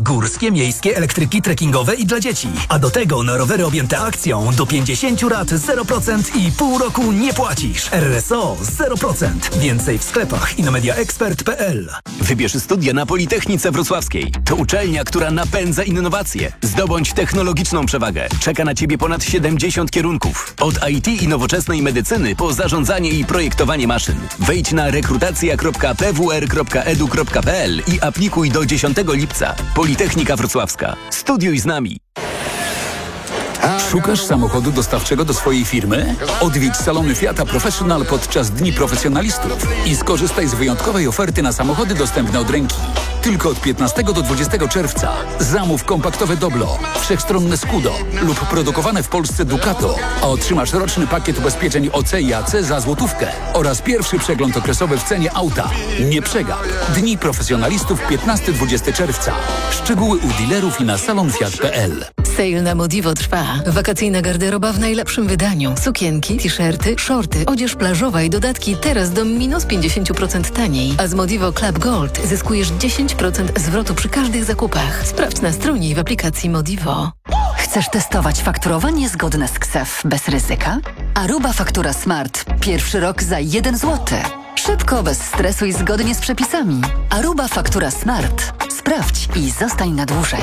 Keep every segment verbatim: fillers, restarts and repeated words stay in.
Górskie, miejskie, elektryki, trekkingowe i dla dzieci. A do tego na rowery objęte akcją do pięćdziesiąt rat zero procent i pół roku nie płacisz. R S O zero procent. Więcej w sklepach i na media expert kropka p l. Wybierz studia na Politechnice Wrocławskiej. To uczelnia, która napędza innowacje. Zdobądź technologiczną przewagę. Czeka na Ciebie ponad siedemdziesiąt kierunków. Od I T i nowoczesnej medycyny po zarządzanie i projektowanie maszyn. Wejdź na rekrutacja kropka p w r kropka e d u kropka p l i aplikuj do dziesiątego lipca. Politechnika Wrocławska. Studiuj z nami. Szukasz samochodu dostawczego do swojej firmy? Odwiedź salony Fiata Professional podczas Dni Profesjonalistów i skorzystaj z wyjątkowej oferty na samochody dostępne od ręki. Tylko od piętnastego do dwudziestego czerwca. Zamów kompaktowe Doblo, wszechstronne Scudo lub produkowane w Polsce Ducato, a otrzymasz roczny pakiet ubezpieczeń O C i A C za złotówkę oraz pierwszy przegląd okresowy w cenie auta. Nie przegap. Dni Profesjonalistów piętnastego do dwudziestego czerwca. Szczegóły u dealerów i na salon fiat kropka p l. Sale na Modivo trwa. Wakacyjna garderoba w najlepszym wydaniu. Sukienki, t-shirty, shorty, odzież plażowa i dodatki teraz do minus pięćdziesiąt procent taniej. A z Modivo Club Gold zyskujesz dziesięć procent zwrotu przy każdych zakupach. Sprawdź na stronie i w aplikacji Modivo. Chcesz testować fakturowanie zgodne z K S E F bez ryzyka? Aruba Faktura Smart. Pierwszy rok za jeden złoty. Szybko, bez stresu i zgodnie z przepisami. Aruba Faktura Smart. Sprawdź i zostań na dłużej.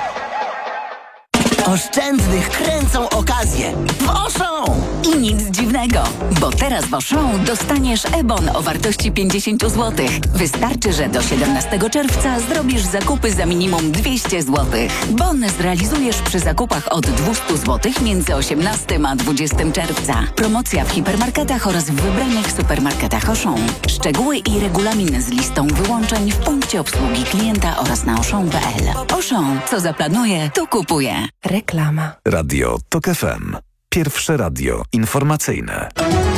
Oszczędnych kręcą okazje w Auchan! I nic dziwnego, bo teraz w Auchan dostaniesz e-bon o wartości pięćdziesiąt złotych. Wystarczy, że do siedemnastego czerwca zrobisz zakupy za minimum dwieście złotych. Bon zrealizujesz przy zakupach od dwieście złotych między osiemnastego a dwudziestego czerwca. Promocja w hipermarketach oraz w wybranych supermarketach Auchan. Szczegóły i regulamin z listą wyłączeń w punkcie obsługi klienta oraz na auchan kropka p l. Auchan, co zaplanuje, to kupuje. Reklama. Radio Tok F M. Pierwsze radio informacyjne.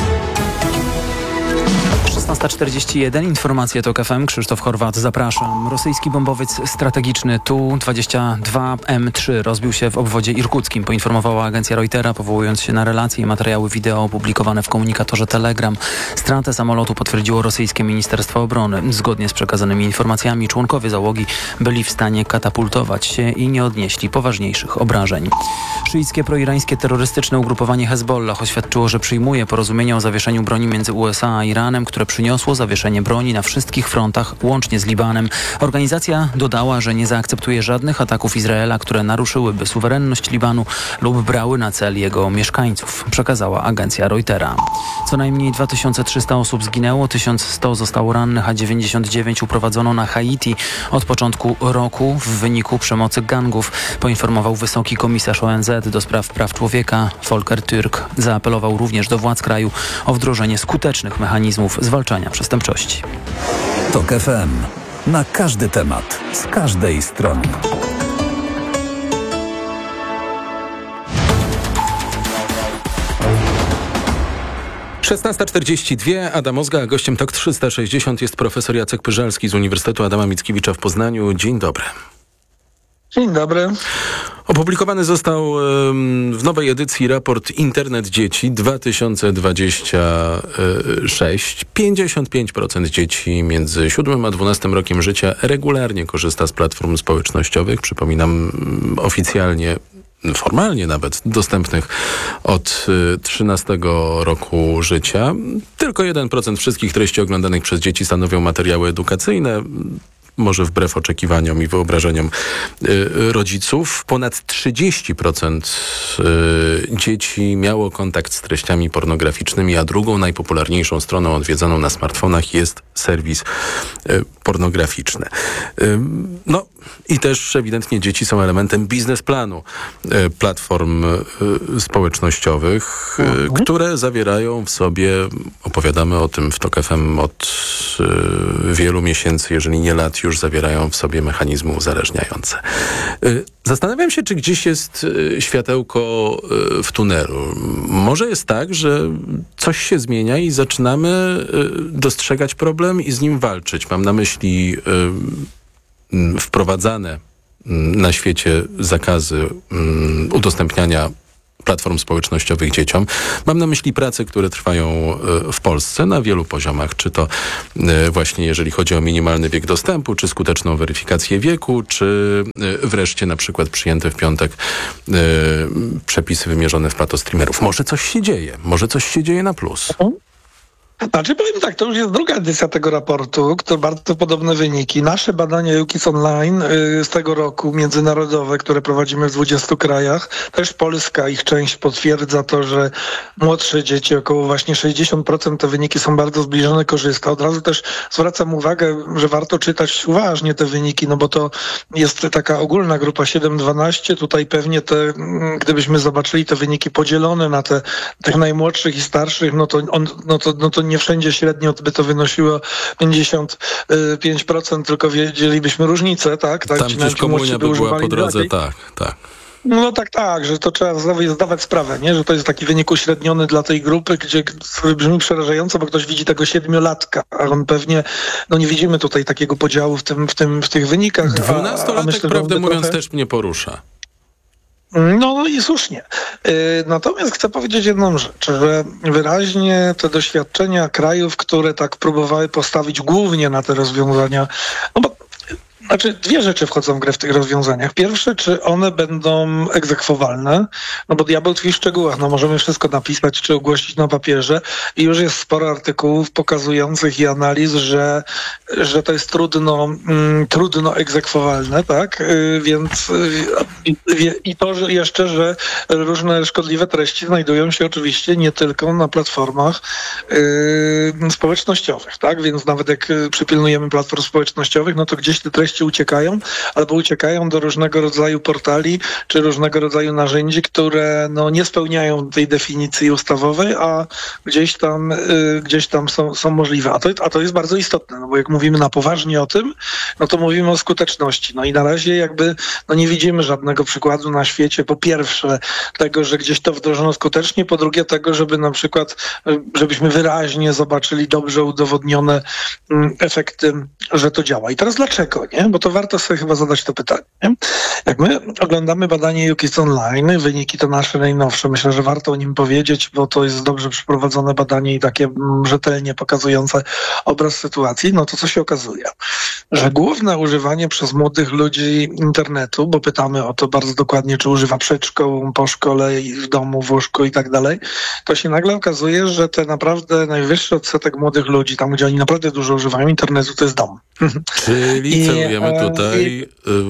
szesnasta czterdzieści jeden, informacje TOK F M, Krzysztof Horwat, zapraszam. Rosyjski bombowiec strategiczny T U dwadzieścia dwa M trzy rozbił się w obwodzie irkuckim, poinformowała agencja Reutera, powołując się na relacje i materiały wideo opublikowane w komunikatorze Telegram. Stratę samolotu potwierdziło rosyjskie Ministerstwo Obrony. Zgodnie z przekazanymi informacjami członkowie załogi byli w stanie katapultować się i nie odnieśli poważniejszych obrażeń. Szyickie proirańskie terrorystyczne ugrupowanie Hezbollah oświadczyło, że przyjmuje porozumienie o zawieszeniu broni między U S A a Iranem, które przyniosło zawieszenie broni na wszystkich frontach, łącznie z Libanem. Organizacja dodała, że nie zaakceptuje żadnych ataków Izraela, które naruszyłyby suwerenność Libanu lub brały na cel jego mieszkańców, przekazała agencja Reutera. Co najmniej dwa tysiące trzysta osób zginęło, tysiąc sto zostało rannych, a dziewięćdziesiąt dziewięć uprowadzono na Haiti od początku roku w wyniku przemocy gangów, poinformował wysoki komisarz O N Z do spraw praw człowieka Volker Türk. Zaapelował również do władz kraju o wdrożenie skutecznych mechanizmów zwalczania przestępczości. Tok F M. Na każdy temat, z każdej strony. szesnasta czterdzieści dwa, Adam Ozga, a gościem Tok trzysta sześćdziesiąt jest profesor Jacek Pyżalski z Uniwersytetu Adama Mickiewicza w Poznaniu. Dzień dobry. Dzień dobry. Opublikowany został w nowej edycji raport Internet Dzieci dwa tysiące dwudziesty szósty. pięćdziesiąt pięć procent dzieci między siódmym a dwunastym rokiem życia regularnie korzysta z platform społecznościowych. Przypominam, oficjalnie, formalnie nawet, dostępnych od trzynastego roku życia. Tylko jeden procent wszystkich treści oglądanych przez dzieci stanowią materiały edukacyjne. Może wbrew oczekiwaniom i wyobrażeniom y, rodziców. Ponad trzydzieści procent y, dzieci miało kontakt z treściami pornograficznymi, a drugą najpopularniejszą stroną odwiedzaną na smartfonach jest serwis y, pornograficzny. Y, no i też ewidentnie dzieci są elementem biznesplanu y, platform y, społecznościowych, y, mhm. które zawierają w sobie, opowiadamy o tym w Tok F M od y, wielu miesięcy, jeżeli nie lat, już zawierają w sobie mechanizmy uzależniające. Zastanawiam się, czy gdzieś jest światełko w tunelu. Może jest tak, że coś się zmienia i zaczynamy dostrzegać problem i z nim walczyć. Mam na myśli wprowadzane na świecie zakazy udostępniania platform społecznościowych dzieciom. Mam na myśli prace, które trwają w Polsce na wielu poziomach, czy to właśnie jeżeli chodzi o minimalny wiek dostępu, czy skuteczną weryfikację wieku, czy wreszcie na przykład przyjęte w piątek przepisy wymierzone w plato streamerów. Może coś się dzieje, może coś się dzieje na plus. Znaczy powiem tak, to już jest druga edycja tego raportu, które bardzo podobne wyniki. Nasze badania U Kids Online y, z tego roku, międzynarodowe, które prowadzimy w dwudziestu krajach, też Polska, ich część potwierdza to, że młodsze dzieci, około właśnie sześćdziesiąt procent te wyniki są bardzo zbliżone, korzysta. Od razu też zwracam uwagę, że warto czytać uważnie te wyniki, no bo to jest taka ogólna grupa siedem dwanaście. Tutaj pewnie te, gdybyśmy zobaczyli te wyniki podzielone na te tych najmłodszych i starszych, no to, on, no to, no to nie wszędzie średnio by to wynosiło pięćdziesiąt pięć procent, tylko wiedzielibyśmy różnicę, tak? tak Tam gdzieś komunia by była po drodze, dalej. tak, tak. No tak, tak, że to trzeba zdawać sprawę, nie? Że to jest taki wynik uśredniony dla tej grupy, gdzie brzmi przerażająco, bo ktoś widzi tego siedmiolatka, a on pewnie, no nie widzimy tutaj takiego podziału w tym, w tym, w tych wynikach. Dwunastolatek, prawdę mówiąc, trochę... też mnie porusza. No, no i słusznie. Natomiast chcę powiedzieć jedną rzecz, że wyraźnie te doświadczenia krajów, które tak próbowały postawić głównie na te rozwiązania, no bo Znaczy, dwie rzeczy wchodzą w grę w tych rozwiązaniach. Pierwsze, czy one będą egzekwowalne? No bo diabeł tkwi w szczegółach. No możemy wszystko napisać czy ogłosić na papierze i już jest sporo artykułów pokazujących i analiz, że, że to jest trudno, mm, trudno egzekwowalne, tak? Yy, więc yy, i to że jeszcze, że różne szkodliwe treści znajdują się oczywiście nie tylko na platformach yy, społecznościowych, tak? Więc nawet jak przypilnujemy platform społecznościowych, no to gdzieś te treści uciekają, albo uciekają do różnego rodzaju portali, czy różnego rodzaju narzędzi, które no, nie spełniają tej definicji ustawowej, a gdzieś tam, y, gdzieś tam są, są możliwe. A to, a to jest bardzo istotne, no bo jak mówimy na poważnie o tym, no to mówimy o skuteczności. No i na razie jakby no, nie widzimy żadnego przykładu na świecie, po pierwsze tego, że gdzieś to wdrożono skutecznie, po drugie tego, żeby na przykład, żebyśmy wyraźnie zobaczyli dobrze udowodnione mm, efekty, że to działa. I teraz dlaczego, nie? Bo to warto sobie chyba zadać to pytanie. Nie? Jak my oglądamy badanie U Kids Online, wyniki to nasze najnowsze, myślę, że warto o nim powiedzieć, bo to jest dobrze przeprowadzone badanie i takie mm, rzetelnie pokazujące obraz sytuacji, no to co się okazuje? Że główne używanie przez młodych ludzi internetu, bo pytamy o to bardzo dokładnie, czy używa przed szkołą, po szkole, w domu, w łóżku i tak dalej, to się nagle okazuje, że te naprawdę najwyższy odsetek młodych ludzi, tam gdzie oni naprawdę dużo używają internetu, to jest dom. Czyli celujemy tutaj i,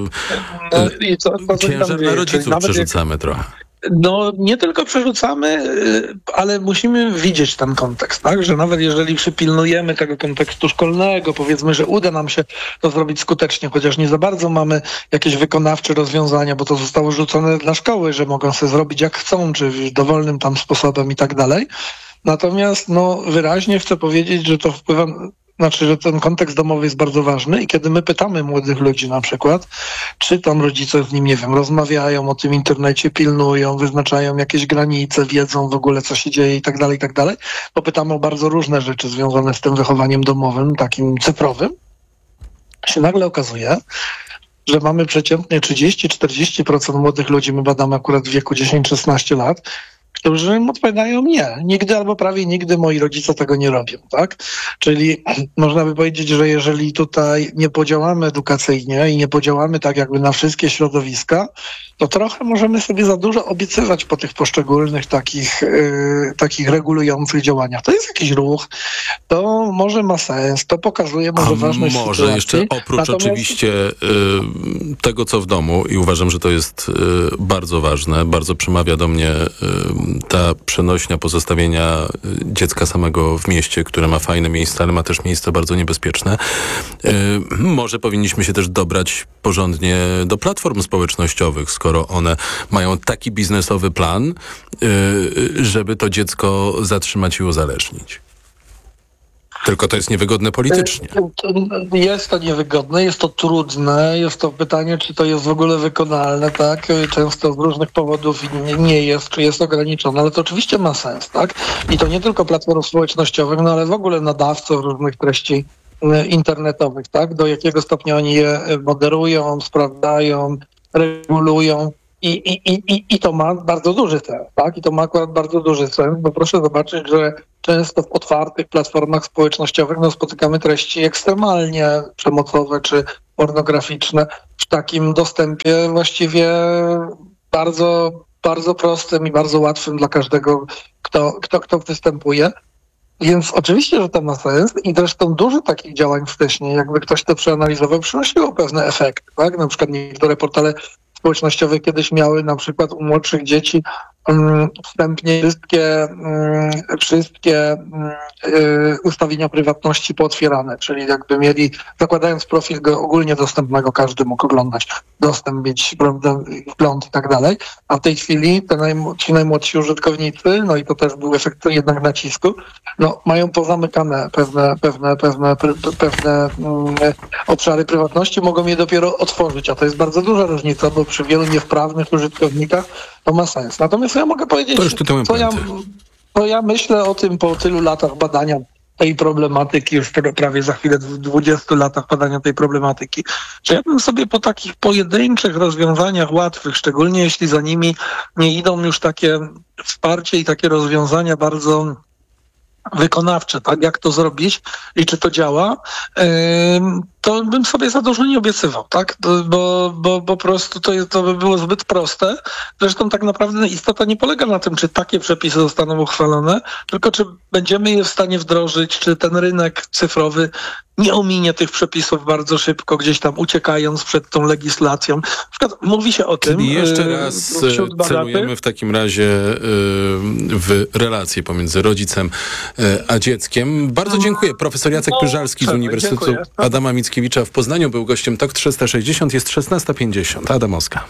no, i co, co ciężar na rodziców przerzucamy jak, trochę. No nie tylko przerzucamy, ale musimy widzieć ten kontekst, tak? Że nawet jeżeli przypilnujemy tego kontekstu szkolnego, powiedzmy, że uda nam się to zrobić skutecznie, chociaż nie za bardzo mamy jakieś wykonawcze rozwiązania, bo to zostało rzucone dla szkoły, że mogą sobie zrobić jak chcą, czy dowolnym tam sposobem i tak dalej. Natomiast no wyraźnie chcę powiedzieć, że to wpływa... Znaczy, że ten kontekst domowy jest bardzo ważny i kiedy my pytamy młodych ludzi na przykład, czy tam rodzice z nim, nie wiem, rozmawiają o tym internecie, pilnują, wyznaczają jakieś granice, wiedzą w ogóle, co się dzieje i tak dalej, i tak dalej, to pytamy o bardzo różne rzeczy związane z tym wychowaniem domowym, takim cyfrowym, się nagle okazuje, że mamy przeciętnie trzydzieści do czterdziestu procent młodych ludzi, my badamy akurat w wieku dziesięć do szesnastu lat, którzy odpowiadają nie. Nigdy albo prawie nigdy moi rodzice tego nie robią, tak? Czyli można by powiedzieć, że jeżeli tutaj nie podziałamy edukacyjnie i nie podziałamy tak jakby na wszystkie środowiska, to trochę możemy sobie za dużo obiecywać po tych poszczególnych takich, yy, takich regulujących działaniach. To jest jakiś ruch, to może ma sens, to pokazuje może ważność może sytuacji. jeszcze oprócz Natomiast... oczywiście y, tego, co w domu i uważam, że to jest y, bardzo ważne, bardzo przemawia do mnie y, ta przenośnia pozostawienia dziecka samego w mieście, które ma fajne miejsce, ale ma też miejsce bardzo niebezpieczne. Y, może powinniśmy się też dobrać porządnie do platform społecznościowych, skoro one mają taki biznesowy plan, y, żeby to dziecko zatrzymać i uzależnić. Tylko to jest niewygodne politycznie. Jest to niewygodne, jest to trudne, jest to pytanie, czy to jest w ogóle wykonalne, tak? Często z różnych powodów nie jest, czy jest ograniczone, ale to oczywiście ma sens, tak? I to nie tylko platform społecznościowych, no ale w ogóle nadawców różnych treści internetowych, tak? Do jakiego stopnia oni je moderują, sprawdzają, regulują I, i, i, I to ma bardzo duży sens, tak? I to ma akurat bardzo duży sens, bo proszę zobaczyć, że często w otwartych platformach społecznościowych no, spotykamy treści ekstremalnie przemocowe czy pornograficzne w takim dostępie właściwie bardzo, bardzo prostym i bardzo łatwym dla każdego, kto, kto, kto występuje. Więc oczywiście, że to ma sens i zresztą dużo takich działań wcześniej, jakby ktoś to przeanalizował, przynosiło pewne efekty, tak? Na przykład niektóre portale społecznościowe kiedyś miały na przykład u młodszych dzieci um, wstępnie wszystkie, um, wszystkie um, y, ustawienia prywatności pootwierane, czyli jakby mieli, zakładając profil go ogólnie dostępnego, każdy mógł oglądać, dostęp mieć, prawda, wgląd i tak dalej, a w tej chwili te najm- ci najmłodsi użytkownicy, no i to też był efekt jednak nacisku, no mają pozamykane pewne, pewne, pewne, pe- pewne um, obszary prywatności, mogą je dopiero otworzyć, a to jest bardzo duża różnica, bo przy wielu niewprawnych użytkownikach to ma sens. Natomiast ja mogę powiedzieć, co ja, co ja myślę o tym po tylu latach badania tej problematyki, już prawie za chwilę dwudziestu latach badania tej problematyki, że ja bym sobie po takich pojedynczych rozwiązaniach łatwych, szczególnie jeśli za nimi nie idą już takie wsparcie i takie rozwiązania bardzo wykonawcze, tak, jak to zrobić i czy to działa, to bym sobie za dużo nie obiecywał, tak, bo, bo, bo po prostu to, to by było zbyt proste. Zresztą tak naprawdę istota nie polega na tym, czy takie przepisy zostaną uchwalone, tylko czy będziemy je w stanie wdrożyć, czy ten rynek cyfrowy nie ominie tych przepisów bardzo szybko, gdzieś tam uciekając przed tą legislacją. Na przykład mówi się o tym... Czyli jeszcze raz celujemy w takim razie w relacje pomiędzy rodzicem a dzieckiem. Bardzo dziękuję. Profesor Jacek Pyżalski z Uniwersytetu dziękuję. Adama Mickiewicza w Poznaniu był gościem Tok trzysta sześćdziesiąt. Jest szesnasta pięćdziesiąt. Adamowska.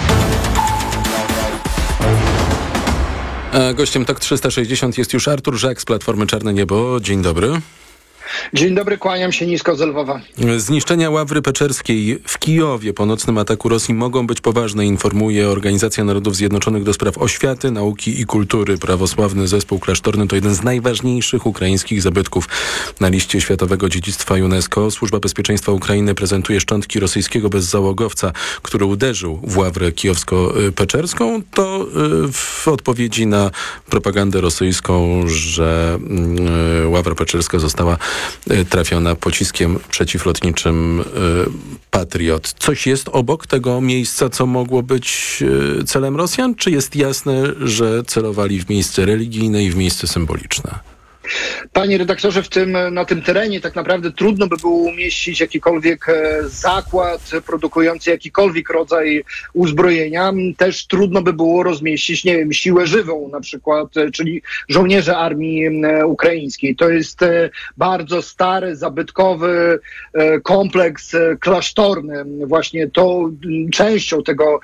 A gościem Tok trzysta sześćdziesiąt jest już Artur Żak z Platformy Czarne Niebo. Dzień dobry. Dzień dobry, kłaniam się nisko z Lwowa. Zniszczenia Ławry Peczerskiej w Kijowie po nocnym ataku Rosji mogą być poważne, informuje Organizacja Narodów Zjednoczonych do spraw oświaty, nauki i kultury. Prawosławny Zespół Klasztorny to jeden z najważniejszych ukraińskich zabytków na liście Światowego Dziedzictwa UNESCO. Służba Bezpieczeństwa Ukrainy prezentuje szczątki rosyjskiego bezzałogowca, który uderzył w Ławrę Kijowsko-Peczerską. To w odpowiedzi na propagandę rosyjską, że Ławra Peczerska została trafiona pociskiem przeciwlotniczym y, Patriot. Coś jest obok tego miejsca, co mogło być y, celem Rosjan? Czy jest jasne, że celowali w miejsce religijne i w miejsce symboliczne? Panie redaktorze, w tym, na tym terenie tak naprawdę trudno by było umieścić jakikolwiek zakład produkujący jakikolwiek rodzaj uzbrojenia. Też trudno by było rozmieścić, nie wiem, siłę żywą na przykład, czyli żołnierze armii ukraińskiej. To jest bardzo stary, zabytkowy kompleks klasztorny. Właśnie to częścią tego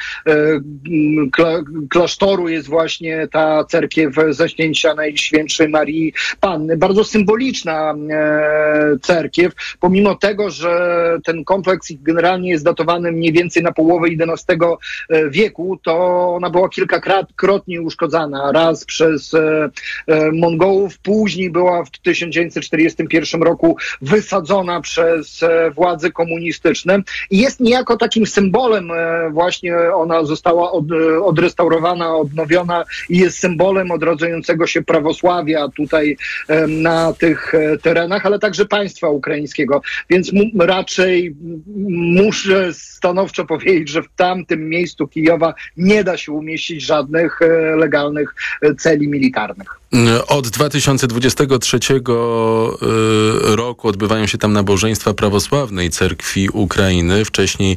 klasztoru jest właśnie ta cerkiew Zaśnięcia Najświętszej Marii Panny. Bardzo symboliczna e, cerkiew, pomimo tego, że ten kompleks generalnie jest datowany mniej więcej na połowę jedenastego wieku, to ona była kilkakrotnie uszkodzana. Raz przez e, e, Mongołów, później była w tysiąc dziewięćset czterdziestym pierwszym roku wysadzona przez e, władze komunistyczne i jest niejako takim symbolem, e, właśnie ona została od, odrestaurowana, odnowiona i jest symbolem odrodzającego się prawosławia tutaj na tych terenach, ale także państwa ukraińskiego. Więc mu, raczej muszę stanowczo powiedzieć, że w tamtym miejscu Kijowa nie da się umieścić żadnych legalnych celi militarnych. Od dwa tysiące dwudziestego trzeciego roku odbywają się tam nabożeństwa prawosławnej Cerkwi Ukrainy. Wcześniej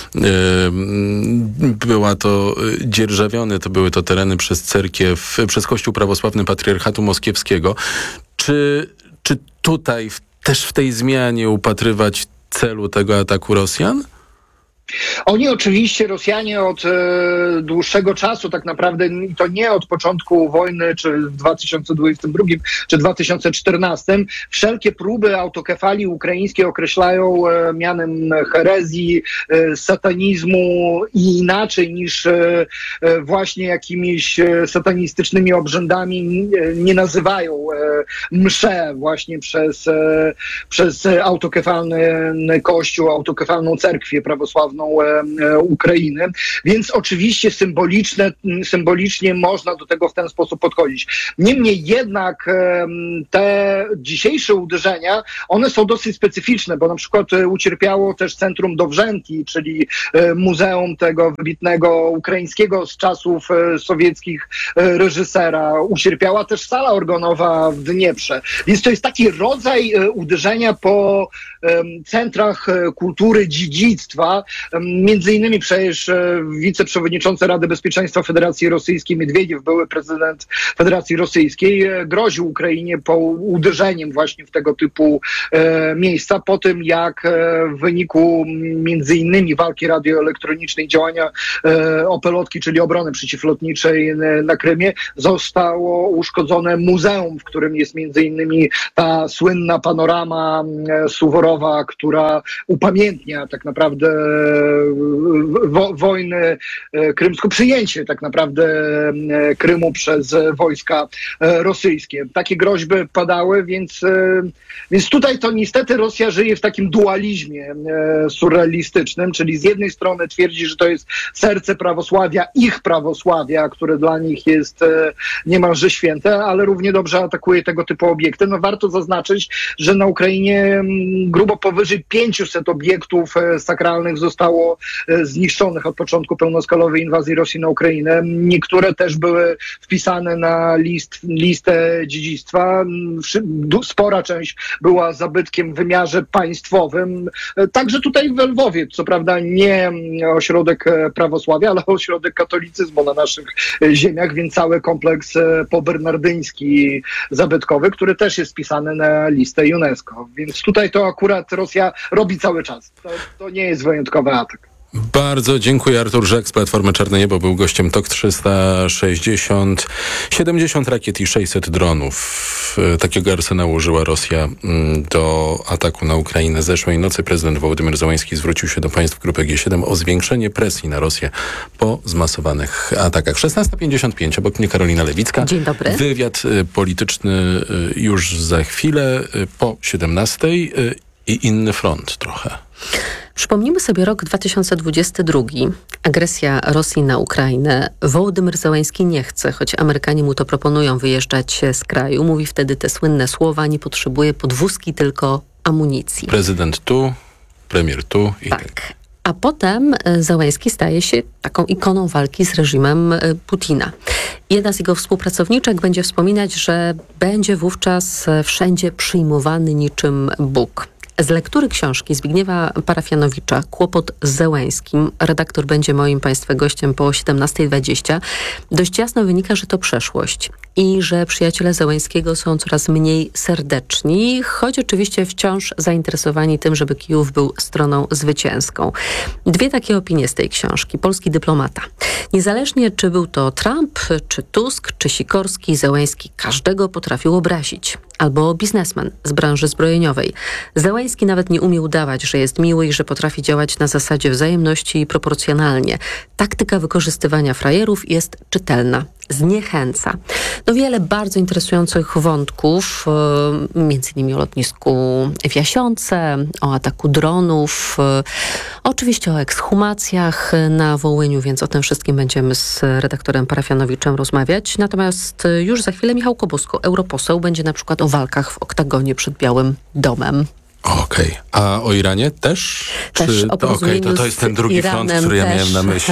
była to dzierżawione, to były to tereny przez cerkiew, przez Kościół Prawosławny Patriarchatu Moskiewskiego. Czy, czy tutaj w, też w tej zmianie upatrywać celu tego ataku Rosjan? Oni oczywiście, Rosjanie od e, dłuższego czasu tak naprawdę, i to nie od początku wojny, czy w dwa tysiące dwudziestym drugim, czy dwa tysiące czternastym, wszelkie próby autokefalii ukraińskiej określają e, mianem herezji, e, satanizmu i inaczej niż e, e, właśnie jakimiś e, satanistycznymi obrzędami nie, nie nazywają e, msze właśnie przez, e, przez autokefalny kościół, autokefalną cerkwię prawosławną dawną e, e, Ukrainy, więc oczywiście symboliczne, symbolicznie można do tego w ten sposób podchodzić. Niemniej jednak e, te dzisiejsze uderzenia, one są dosyć specyficzne, bo na przykład e, ucierpiało też Centrum Dowrzęki, czyli e, muzeum tego wybitnego ukraińskiego z czasów e, sowieckich e, reżysera. Ucierpiała też sala organowa w Dnieprze. Więc to jest taki rodzaj e, uderzenia po e, centrach e, kultury, dziedzictwa. E, między innymi przecież e, wiceprzewodniczący Rady Bezpieczeństwa Federacji Rosyjskiej Miedwiediew, były prezydent Federacji Rosyjskiej, e, groził Ukrainie po uderzeniem właśnie w tego typu e, miejsca, po tym jak e, w wyniku między innymi walki radioelektronicznej, działania e, Opelotki, czyli obrony przeciwlotniczej e, na Krymie, zostało uszkodzone muzeum, w którym jest między innymi ta słynna panorama e, Suworowa, która upamiętnia tak naprawdę wo, wojny e, krymską, przyjęcie tak naprawdę e, Krymu przez e, wojska e, rosyjskie. Takie groźby padały, więc, e, więc tutaj to niestety Rosja żyje w takim dualizmie e, surrealistycznym, czyli z jednej strony twierdzi, że to jest serce prawosławia, ich prawosławia, które dla nich jest e, niemalże święte, ale równie dobrze atakuje tego typu obiekty. No warto zaznaczyć, że na Ukrainie m, grubo powyżej pięćset obiektów e, sakralnych zostało e, zniszczonych od początku pełnoskalowej inwazji Rosji na Ukrainę. Niektóre też były wpisane na list, listę dziedzictwa. Spora część była zabytkiem w wymiarze państwowym. E, także tutaj w Lwowie, co prawda nie ośrodek prawosławia, ale ośrodek katolicyzmu na naszych ziemiach, więc cały kompleks pobernardyński zabytkowy, który też jest wpisany na listę UNESCO. Więc tutaj to akurat Rosja robi cały czas. To, to nie jest wyjątkowy atak. Bardzo dziękuję. Artur Rzek z Platformy Czarne Niebo był gościem T O K trzysta sześćdziesiąt. siedemdziesiąt rakiet i sześćset dronów. Takiego arsenału użyła Rosja do ataku na Ukrainę zeszłej nocy. Prezydent Wołodymyr Zełański zwrócił się do państw grupy G siedem o zwiększenie presji na Rosję po zmasowanych atakach. szesnasta pięćdziesiąt pięć, obok mnie Karolina Lewicka. Dzień dobry. Wywiad polityczny już za chwilę po siedemnastej i inny front trochę. Przypomnijmy sobie rok dwa tysiące dwudziesty drugi. Agresja Rosji na Ukrainę. Wołodymyr Zełański nie chce, choć Amerykanie mu to proponują, wyjeżdżać z kraju. Mówi wtedy te słynne słowa: nie potrzebuje podwózki, tylko amunicji. Prezydent tu, premier tu i tak. tak. A potem Zełański staje się taką ikoną walki z reżimem Putina. Jedna z jego współpracowniczek będzie wspominać, że będzie wówczas wszędzie przyjmowany niczym Bóg. Z lektury książki Zbigniewa Parafianowicza „Kłopot z Zełańskim”, redaktor będzie moim państwa gościem po siedemnasta dwadzieścia, dość jasno wynika, że to przeszłość i że przyjaciele Zełańskiego są coraz mniej serdeczni, choć oczywiście wciąż zainteresowani tym, żeby Kijów był stroną zwycięską. Dwie takie opinie z tej książki. Polski dyplomata. Niezależnie czy był to Trump, czy Tusk, czy Sikorski, Zełański każdego potrafił obrazić. Albo biznesmen z branży zbrojeniowej. Zełański nawet nie umie udawać, że jest miły i że potrafi działać na zasadzie wzajemności i proporcjonalnie. Taktyka wykorzystywania frajerów jest czytelna. Zniechęca. No wiele bardzo interesujących wątków, yy, między innymi o lotnisku w Jasiące, o ataku dronów, yy, oczywiście o ekshumacjach na Wołyniu, więc o tym wszystkim będziemy z redaktorem Parafianowiczem rozmawiać. Natomiast yy, już za chwilę Michał Kobusko, europoseł, będzie na przykład o walkach w oktagonie przed Białym Domem. Okej. Okay. A o Iranie też? Też Czy... o porozumieniu okay, to, to jest ten drugi Iranem front, który też. ja miałem na myśli.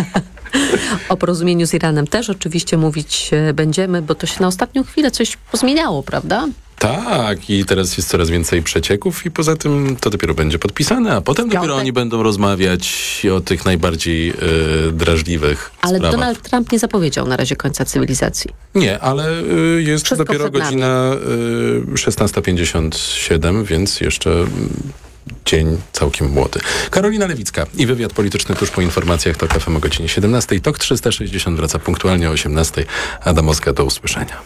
O porozumieniu z Iranem też oczywiście mówić będziemy, bo to się na ostatnią chwilę coś pozmieniało, prawda? Tak, i teraz jest coraz więcej przecieków i poza tym to dopiero będzie podpisane, a potem Piątek. dopiero oni będą rozmawiać o tych najbardziej y, drażliwych Ale sprawach. Donald Trump nie zapowiedział na razie końca cywilizacji. Nie, ale y, jest Wszystko dopiero godzina y, szesnasta pięćdziesiąt siedem, więc jeszcze... Y, dzień całkiem młody. Karolina Lewicka i wywiad polityczny tuż po informacjach TOK F M o godzinie siedemnastej. T O K trzysta sześćdziesiąt wraca punktualnie o osiemnastej. Adam Ozga, do usłyszenia.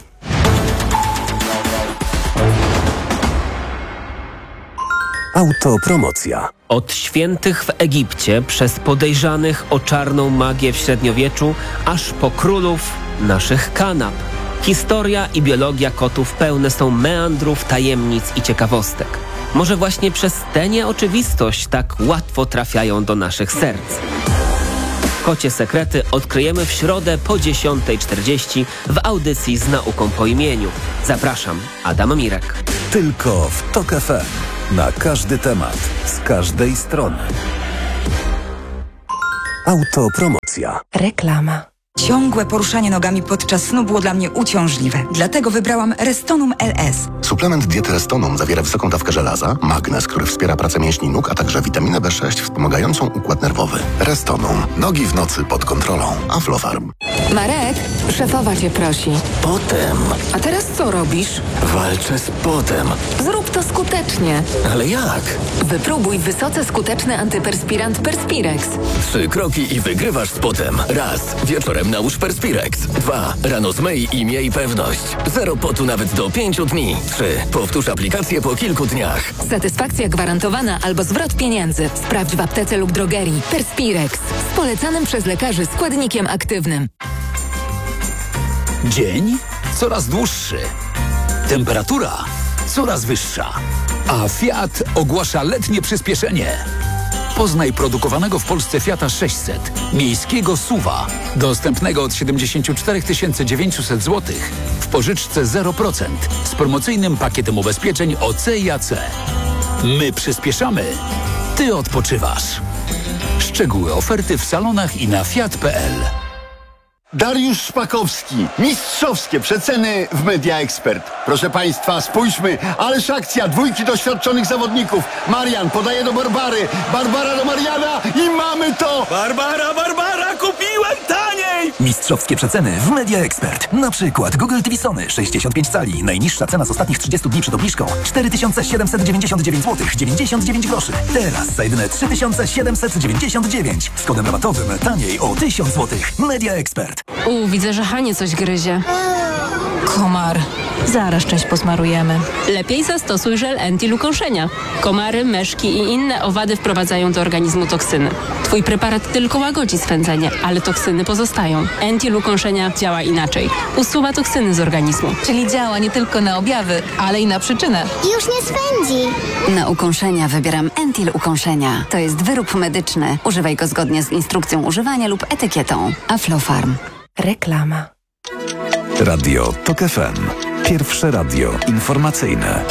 Autopromocja. Od świętych w Egipcie, przez podejrzanych o czarną magię w średniowieczu, aż po królów naszych kanap. Historia i biologia kotów pełne są meandrów, tajemnic i ciekawostek. Może właśnie przez tę nieoczywistość tak łatwo trafiają do naszych serc. Kocie sekrety odkryjemy w środę po dziesiątej czterdzieści w audycji z nauką po imieniu. Zapraszam, Adam Mirek. Tylko w TOK F M. Na każdy temat, z każdej strony. Autopromocja. Reklama. Ciągłe poruszanie nogami podczas snu było dla mnie uciążliwe. Dlatego wybrałam Restonum L S. Suplement diety Restonum zawiera wysoką dawkę żelaza, magnez, który wspiera pracę mięśni nóg, a także witaminę B sześć wspomagającą układ nerwowy. Restonum. Nogi w nocy pod kontrolą. Aflofarm. Marek, szefowa cię prosi. Potem. A teraz co robisz? Walczę z potem. Zrób to skutecznie. Ale jak? Wypróbuj wysoce skuteczny antyperspirant Perspirex. Trzy kroki i wygrywasz z potem. Raz. Wieczorem nałóż Perspirex. Dwa. Rano zmyj i miej pewność. Zero potu nawet do pięciu dni. Trzy. Powtórz aplikację po kilku dniach. Satysfakcja gwarantowana albo zwrot pieniędzy. Sprawdź w aptece lub drogerii. Perspirex. Z polecanym przez lekarzy składnikiem aktywnym. Dzień coraz dłuższy. Temperatura coraz wyższa. A Fiat ogłasza letnie przyspieszenie. Poznaj produkowanego w Polsce Fiata sześćset, miejskiego SUV-a, dostępnego od siedemdziesiąt cztery tysiące dziewięćset złotych w pożyczce zero procent z promocyjnym pakietem ubezpieczeń O C i A C. My przyspieszamy, ty odpoczywasz. Szczegóły oferty w salonach i na fiat kropka p l. Dariusz Szpakowski. Mistrzowskie przeceny w Media Expert. Proszę Państwa, spójrzmy. Ależ akcja. Dwójki doświadczonych zawodników. Marian podaje do Barbary. Barbara do Mariana i mamy to! Barbara, Barbara, kupiłem taniej! Mistrzowskie przeceny w Media Expert. Na przykład Google T V Sony sześćdziesiąt pięć cali. Najniższa cena z ostatnich trzydziestu dni przed obniżką cztery tysiące siedemset dziewięćdziesiąt dziewięć złotych dziewięćdziesiąt dziewięć groszy. Teraz za jedyne trzy tysiące siedemset dziewięćdziesiąt dziewięć. Z kodem rabatowym taniej o tysiąc złotych. Media Expert. U, widzę, że Hanie coś gryzie. Komar. Zaraz część posmarujemy. Lepiej zastosuj żel anti-lukąszenia. Komary, myszki i inne owady wprowadzają do organizmu toksyny. Twój preparat tylko łagodzi swędzenie, ale toksyny pozostają. Anti-lukąszenia działa inaczej. Usuwa toksyny z organizmu. Czyli działa nie tylko na objawy, ale i na przyczynę. Już nie swędzi. Na ukąszenia wybieram Entil Ukąszenia. To jest wyrób medyczny. Używaj go zgodnie z instrukcją używania lub etykietą. Aflofarm. Reklama. Radio TOK F M. Pierwsze radio informacyjne.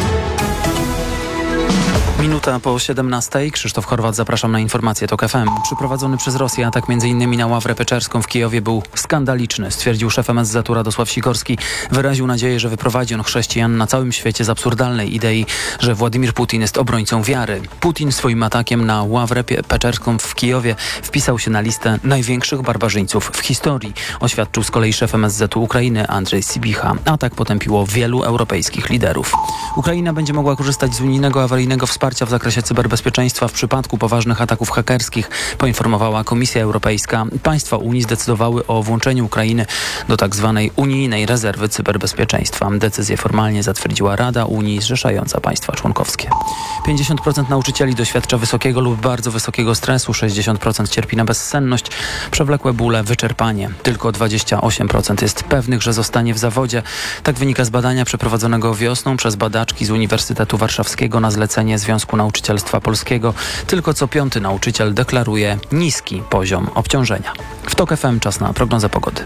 Minuta po siedemnastej. Krzysztof Horwat, zapraszam na informacje TOK F M. Przyprowadzony przez Rosję atak m.in. na Ławrę Peczerską w Kijowie był skandaliczny, stwierdził szef M S Z-u Radosław Sikorski. Wyraził nadzieję, że wyprowadzi on chrześcijan na całym świecie z absurdalnej idei, że Władimir Putin jest obrońcą wiary. Putin swoim atakiem na Ławrę Peczerską w Kijowie wpisał się na listę największych barbarzyńców w historii, oświadczył z kolei szef M S Z-u Ukrainy Andrzej Sybicha. Atak potępiło wielu europejskich liderów. Ukraina będzie mogła korzystać z unijnego awaryjnego wsparcia w zakresie cyberbezpieczeństwa w przypadku poważnych ataków hakerskich, poinformowała Komisja Europejska. Państwa Unii zdecydowały o włączeniu Ukrainy do tzw. unijnej rezerwy cyberbezpieczeństwa. Decyzję formalnie zatwierdziła Rada Unii zrzeszająca państwa członkowskie. pięćdziesiąt procent nauczycieli doświadcza wysokiego lub bardzo wysokiego stresu, sześćdziesiąt procent cierpi na bezsenność, przewlekłe bóle, wyczerpanie. Tylko dwadzieścia osiem procent jest pewnych, że zostanie w zawodzie. Tak wynika z badania przeprowadzonego wiosną przez badaczki z Uniwersytetu Warszawskiego na zlecenie Związku Nauczycielstwa Polskiego. Tylko co piąty nauczyciel deklaruje niski poziom obciążenia. W TOK F M czas na prognozę pogody.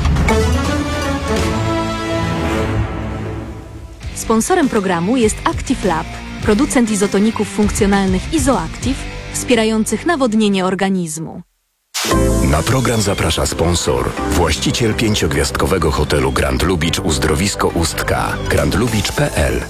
Sponsorem programu jest Active Lab, producent izotoników funkcjonalnych Izoactive, wspierających nawodnienie organizmu. Na program zaprasza sponsor, właściciel pięciogwiazdkowego hotelu Grand Lubicz Uzdrowisko Ustka, grand lubicz kropka p l.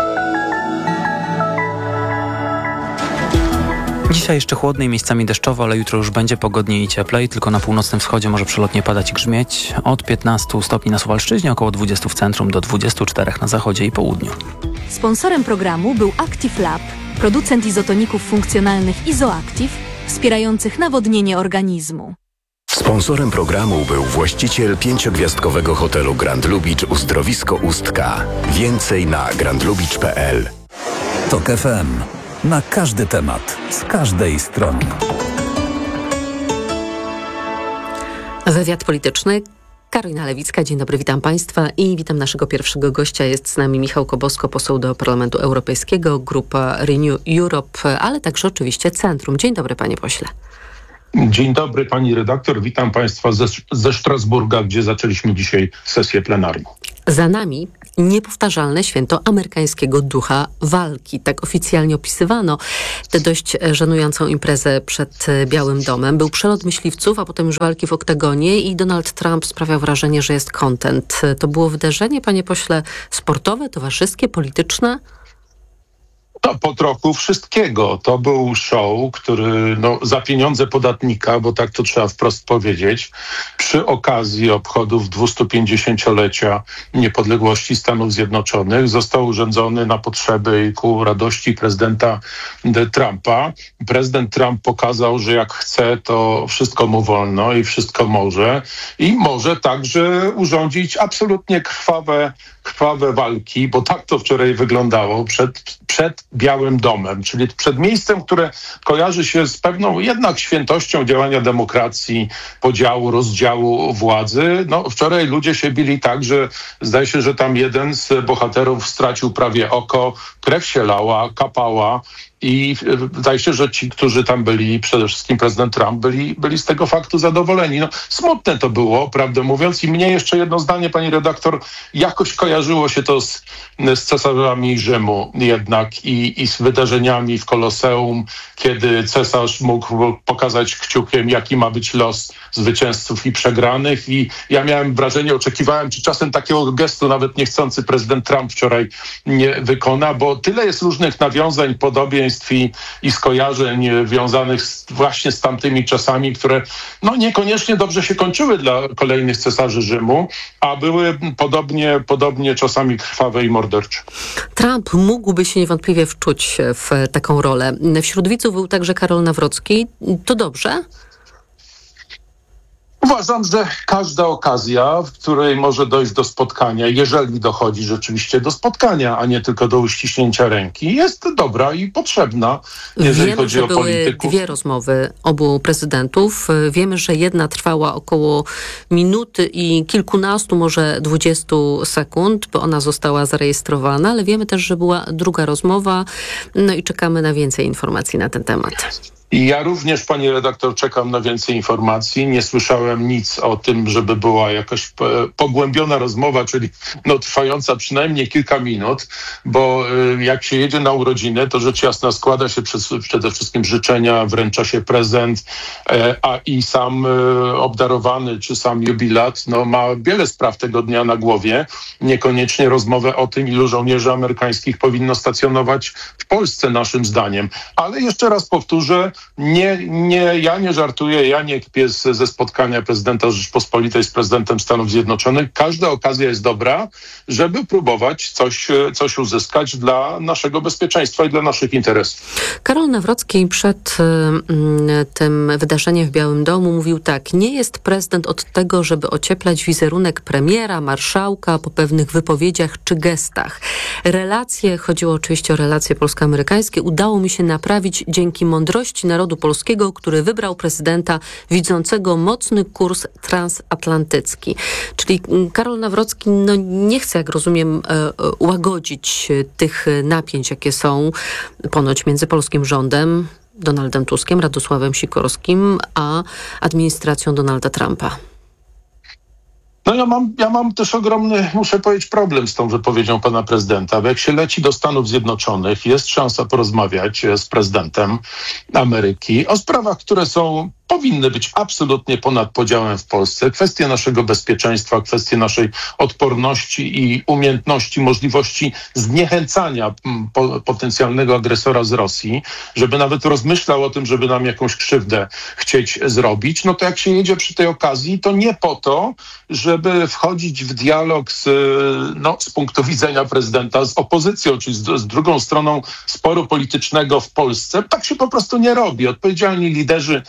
Dzisiaj jeszcze chłodniej, miejscami deszczowo, ale jutro już będzie pogodniej i cieplej. Tylko na północnym wschodzie może przelotnie padać i grzmieć. Od piętnastu stopni na Suwalszczyźnie, około dwudziestu w centrum, do dwudziestu czterech na zachodzie i południu. Sponsorem programu był Active Lab, producent izotoników funkcjonalnych Izoactive, wspierających nawodnienie organizmu. Sponsorem programu był właściciel pięciogwiazdkowego hotelu Grand Lubicz Uzdrowisko Ustka. Więcej na grand lubicz kropka p l. TOK F M. Na każdy temat, z każdej strony. Wywiad polityczny. Karolina Lewicka, dzień dobry, witam Państwa i witam naszego pierwszego gościa. Jest z nami Michał Kobosko, poseł do Parlamentu Europejskiego, grupa Renew Europe, ale także oczywiście Centrum. Dzień dobry, panie pośle. Dzień dobry, pani redaktor. Witam Państwa ze, ze Strasburga, gdzie zaczęliśmy dzisiaj sesję plenarną. Za nami niepowtarzalne święto amerykańskiego ducha walki. Tak oficjalnie opisywano tę dość żenującą imprezę przed Białym Domem. Był przelot myśliwców, a potem już walki w oktagonie i Donald Trump sprawiał wrażenie, że jest content. To było wydarzenie, panie pośle, sportowe, towarzyskie, polityczne? To po trochu wszystkiego. To był show, który no, za pieniądze podatnika, bo tak to trzeba wprost powiedzieć, przy okazji obchodów dwustupięćdziesięciolecia niepodległości Stanów Zjednoczonych został urządzony na potrzeby i ku radości prezydenta Trumpa. Prezydent Trump pokazał, że jak chce, to wszystko mu wolno i wszystko może. I może także urządzić absolutnie krwawe krwawe walki, bo tak to wczoraj wyglądało przed, przed Białym Domem, czyli przed miejscem, które kojarzy się z pewną jednak świętością działania demokracji, podziału, rozdziału władzy. No, wczoraj ludzie się bili tak, że zdaje się, że tam jeden z bohaterów stracił prawie oko, krew się lała, kapała. I wydaje się, że ci, którzy tam byli, przede wszystkim prezydent Trump, byli, byli z tego faktu zadowoleni. No, smutne to było, prawdę mówiąc. I mnie jeszcze jedno zdanie, pani redaktor, jakoś kojarzyło się to z, z cesarzami Rzymu jednak i, i z wydarzeniami w Koloseum, kiedy cesarz mógł pokazać kciukiem, jaki ma być los zwycięzców i przegranych. I ja miałem wrażenie, oczekiwałem, czy czasem takiego gestu nawet niechcący prezydent Trump wczoraj nie wykona, bo tyle jest różnych nawiązań, podobieństw I, i skojarzeń wiązanych z, właśnie z tamtymi czasami, które no niekoniecznie dobrze się kończyły dla kolejnych cesarzy Rzymu, a były podobnie, podobnie czasami krwawe i mordercze. Trump mógłby się niewątpliwie wczuć w taką rolę. Wśród widzów był także Karol Nawrocki. To dobrze? Uważam, że każda okazja, w której może dojść do spotkania, jeżeli dochodzi rzeczywiście do spotkania, a nie tylko do uściśnięcia ręki, jest dobra i potrzebna, jeżeli Wiemy, chodzi że o były polityków. dwie rozmowy obu prezydentów. Wiemy, że jedna trwała około minuty i kilkunastu, może dwudziestu sekund, bo ona została zarejestrowana, ale wiemy też, że była druga rozmowa, no i czekamy na więcej informacji na ten temat. I ja również, pani redaktor, czekam na więcej informacji. Nie słyszałem nic o tym, żeby była jakaś pogłębiona rozmowa, czyli no, trwająca przynajmniej kilka minut, bo y, jak się jedzie na urodziny, to rzecz jasna składa się przez, przede wszystkim życzenia, wręcza się prezent, e, a i sam y, obdarowany czy sam jubilat no, ma wiele spraw tego dnia na głowie. Niekoniecznie rozmowę o tym, ilu żołnierzy amerykańskich powinno stacjonować w Polsce, naszym zdaniem. Ale jeszcze raz powtórzę, Nie, nie, ja nie żartuję, ja nie kpię z, ze spotkania prezydenta Rzeczpospolitej z prezydentem Stanów Zjednoczonych. Każda okazja jest dobra, żeby próbować coś, coś uzyskać dla naszego bezpieczeństwa i dla naszych interesów. Karol Nawrocki przed y, tym wydarzeniem w Białym Domu mówił tak: nie jest prezydent od tego, żeby ocieplać wizerunek premiera, marszałka po pewnych wypowiedziach czy gestach. Relacje, chodziło oczywiście o relacje polsko-amerykańskie, udało mi się naprawić dzięki mądrości narodu polskiego, który wybrał prezydenta widzącego mocny kurs transatlantycki. Czyli Karol Nawrocki no, nie chce, jak rozumiem, łagodzić tych napięć, jakie są ponoć między polskim rządem, Donaldem Tuskiem, Radosławem Sikorskim, a administracją Donalda Trumpa. No ja mam, ja mam też ogromny, muszę powiedzieć, problem z tą wypowiedzią pana prezydenta, bo jak się leci do Stanów Zjednoczonych, jest szansa porozmawiać z prezydentem Ameryki o sprawach, które są powinny być absolutnie ponad podziałem w Polsce. Kwestie naszego bezpieczeństwa, kwestie naszej odporności i umiejętności, możliwości zniechęcania po, potencjalnego agresora z Rosji, żeby nawet rozmyślał o tym, żeby nam jakąś krzywdę chcieć zrobić, no to jak się jedzie przy tej okazji, to nie po to, żeby wchodzić w dialog z, no, z punktu widzenia prezydenta z opozycją, czyli z, z drugą stroną sporu politycznego w Polsce. Tak się po prostu nie robi. Odpowiedzialni liderzy świata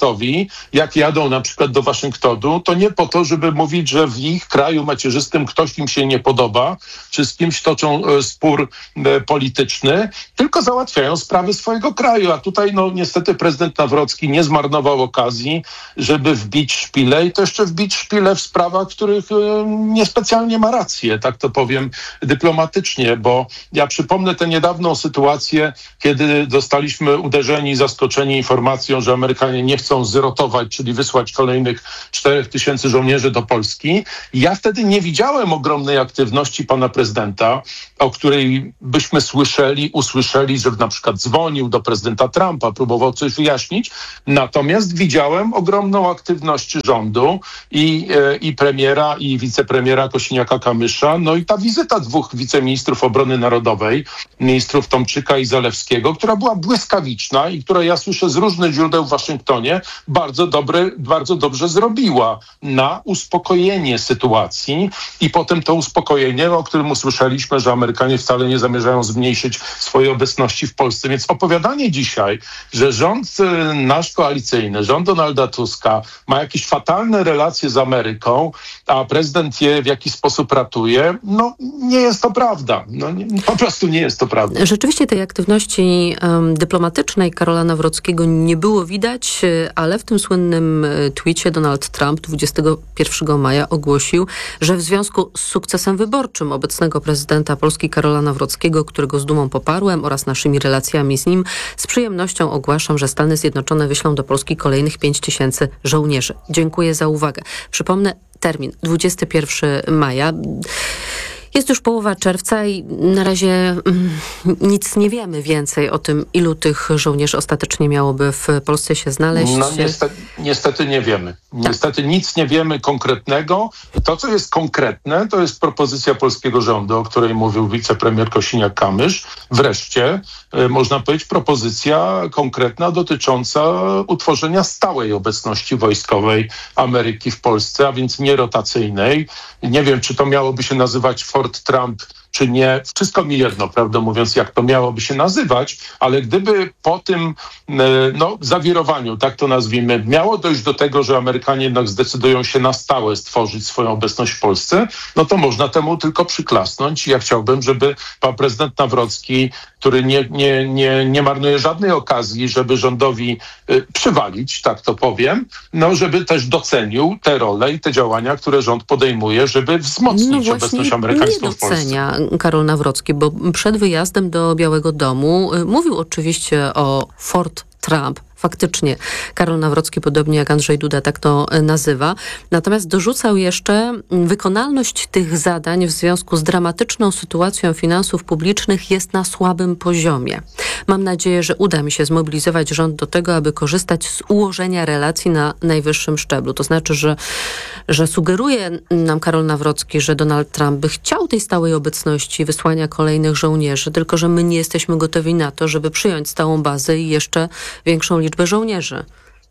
elektoratowi, jak jadą na przykład do Waszyngtonu, to nie po to, żeby mówić, że w ich kraju macierzystym ktoś im się nie podoba, czy z kimś toczą e, spór e, polityczny, tylko załatwiają sprawy swojego kraju. A tutaj no niestety prezydent Nawrocki nie zmarnował okazji, żeby wbić szpilę i to jeszcze wbić szpilę w sprawach, w których e, niespecjalnie ma rację, tak to powiem dyplomatycznie, bo ja przypomnę tę niedawną sytuację, kiedy zostaliśmy uderzeni, zaskoczeni informacją, że Amerykanie nie chcą zrotować, czyli wysłać kolejnych czterech tysięcy żołnierzy do Polski. Ja wtedy nie widziałem ogromnej aktywności pana prezydenta, o której byśmy słyszeli, usłyszeli, że na przykład dzwonił do prezydenta Trumpa, próbował coś wyjaśnić. Natomiast widziałem ogromną aktywność rządu i, e, i premiera, i wicepremiera Kosiniaka-Kamysza. No i ta wizyta dwóch wiceministrów obrony narodowej, ministrów Tomczyka i Zalewskiego, która była błyskawiczna i która, ja słyszę z różnych źródeł w Waszyngtonie, bardzo, dobre, bardzo dobrze zrobiła na uspokojenie sytuacji i potem to uspokojenie, o którym usłyszeliśmy, że Amerykanie wcale nie zamierzają zmniejszyć swojej obecności w Polsce. Więc opowiadanie dzisiaj, że rząd y, nasz koalicyjny, rząd Donalda Tuska ma jakieś fatalne relacje z Ameryką, a prezydent je w jakiś sposób ratuje, no nie jest to prawda. No, nie, po prostu nie jest to prawda. Rzeczywiście tej aktywności um, dyplomatycznej Karola Nawrockiego nie było widać, ale w tym słynnym tweetie Donald Trump dwudziestego pierwszego maja ogłosił, że w związku z sukcesem wyborczym obecnego prezydenta Polski Karola Nawrockiego, którego z dumą poparłem, oraz naszymi relacjami z nim, z przyjemnością ogłaszam, że Stany Zjednoczone wyślą do Polski kolejnych pięć tysięcy żołnierzy. Dziękuję za uwagę. Przypomnę termin dwudziestego pierwszego maja. Jest już połowa czerwca i na razie mm, nic nie wiemy więcej o tym, ilu tych żołnierzy ostatecznie miałoby w Polsce się znaleźć. No niestety, niestety nie wiemy. Niestety nic nie wiemy konkretnego. To, co jest konkretne, to jest propozycja polskiego rządu, o której mówił wicepremier Kosiniak-Kamysz. Wreszcie, y, można powiedzieć, propozycja konkretna dotycząca utworzenia stałej obecności wojskowej Ameryki w Polsce, a więc nie rotacyjnej. Nie wiem, czy to miałoby się nazywać Fort Trump, czy nie. Wszystko mi jedno, prawdę mówiąc, jak to miałoby się nazywać, ale gdyby po tym no, zawirowaniu, tak to nazwijmy, miało dojść do tego, że Amerykanie jednak zdecydują się na stałe stworzyć swoją obecność w Polsce, no to można temu tylko przyklasnąć. Ja chciałbym, żeby pan prezydent Nawrocki, który nie, nie, nie, nie marnuje żadnej okazji, żeby rządowi y, przywalić, tak to powiem, no żeby też docenił te role i te działania, które rząd podejmuje, żeby wzmocnić no obecność amerykańską w Polsce. Karol Nawrocki, bo przed wyjazdem do Białego Domu mówił oczywiście o Fort Trump. Faktycznie Karol Nawrocki, podobnie jak Andrzej Duda, tak to nazywa. Natomiast dorzucał jeszcze, wykonalność tych zadań w związku z dramatyczną sytuacją finansów publicznych jest na słabym poziomie. Mam nadzieję, że uda mi się zmobilizować rząd do tego, aby korzystać z ułożenia relacji na najwyższym szczeblu. To znaczy, że, że sugeruje nam Karol Nawrocki, że Donald Trump by chciał tej stałej obecności, wysłania kolejnych żołnierzy, tylko że my nie jesteśmy gotowi na to, żeby przyjąć stałą bazę i jeszcze większą liczbę żołnierzy.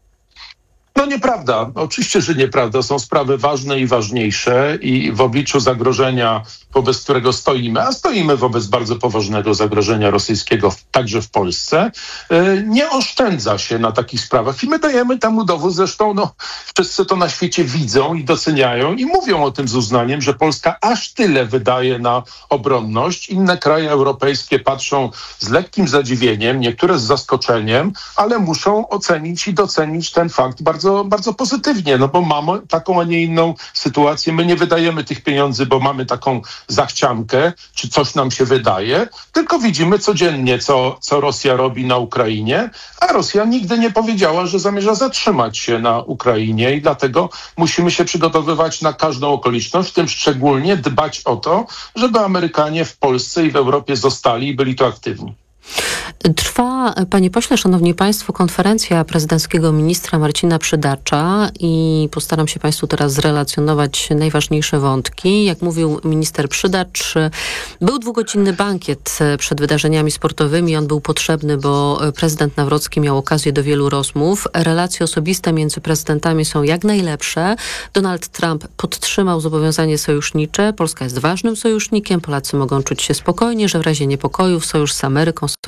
No nieprawda. Oczywiście, że nieprawda. Są sprawy ważne i ważniejsze i w obliczu zagrożenia, wobec którego stoimy, a stoimy wobec bardzo poważnego zagrożenia rosyjskiego, także w Polsce, nie oszczędza się na takich sprawach. I my dajemy temu dowód. Zresztą no, wszyscy to na świecie widzą i doceniają i mówią o tym z uznaniem, że Polska aż tyle wydaje na obronność. Inne kraje europejskie patrzą z lekkim zadziwieniem, niektóre z zaskoczeniem, ale muszą ocenić i docenić ten fakt bardzo Bardzo, bardzo pozytywnie, no bo mamy taką, a nie inną sytuację. My nie wydajemy tych pieniędzy, bo mamy taką zachciankę, czy coś nam się wydaje, tylko widzimy codziennie, co, co Rosja robi na Ukrainie, a Rosja nigdy nie powiedziała, że zamierza zatrzymać się na Ukrainie i dlatego musimy się przygotowywać na każdą okoliczność, w tym szczególnie dbać o to, żeby Amerykanie w Polsce i w Europie zostali i byli tu aktywni. Trwa, panie pośle, szanowni państwo, konferencja prezydenckiego ministra Marcina Przydacza i postaram się państwu teraz zrelacjonować najważniejsze wątki. Jak mówił minister Przydacz, był dwugodzinny bankiet przed wydarzeniami sportowymi. On był potrzebny, bo prezydent Nawrocki miał okazję do wielu rozmów. Relacje osobiste między prezydentami są jak najlepsze. Donald Trump podtrzymał zobowiązanie sojusznicze. Polska jest ważnym sojusznikiem. Polacy mogą czuć się spokojnie, że w razie niepokojów sojusz z Ameryką, sojusz natowski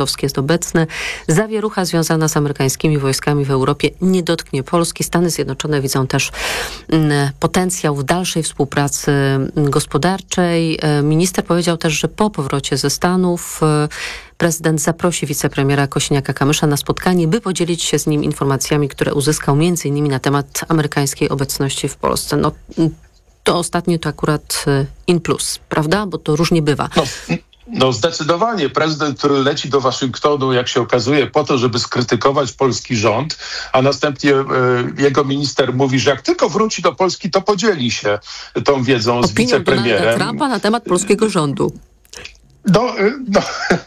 natowskie jest obecne. Zawierucha związana z amerykańskimi wojskami w Europie nie dotknie Polski. Stany Zjednoczone widzą też m, potencjał w dalszej współpracy gospodarczej. Minister powiedział też, że po powrocie ze Stanów prezydent zaprosi wicepremiera Kosiniaka-Kamysza na spotkanie, by podzielić się z nim informacjami, które uzyskał między innymi na temat amerykańskiej obecności w Polsce. No, to ostatnio to akurat in plus, prawda? Bo to różnie bywa. No. No zdecydowanie. Prezydent, który leci do Waszyngtonu, jak się okazuje, po to, żeby skrytykować polski rząd, a następnie e, jego minister mówi, że jak tylko wróci do Polski, to podzieli się tą wiedzą z Opinią wicepremierem. Donalda Trumpa na temat polskiego rządu. No, no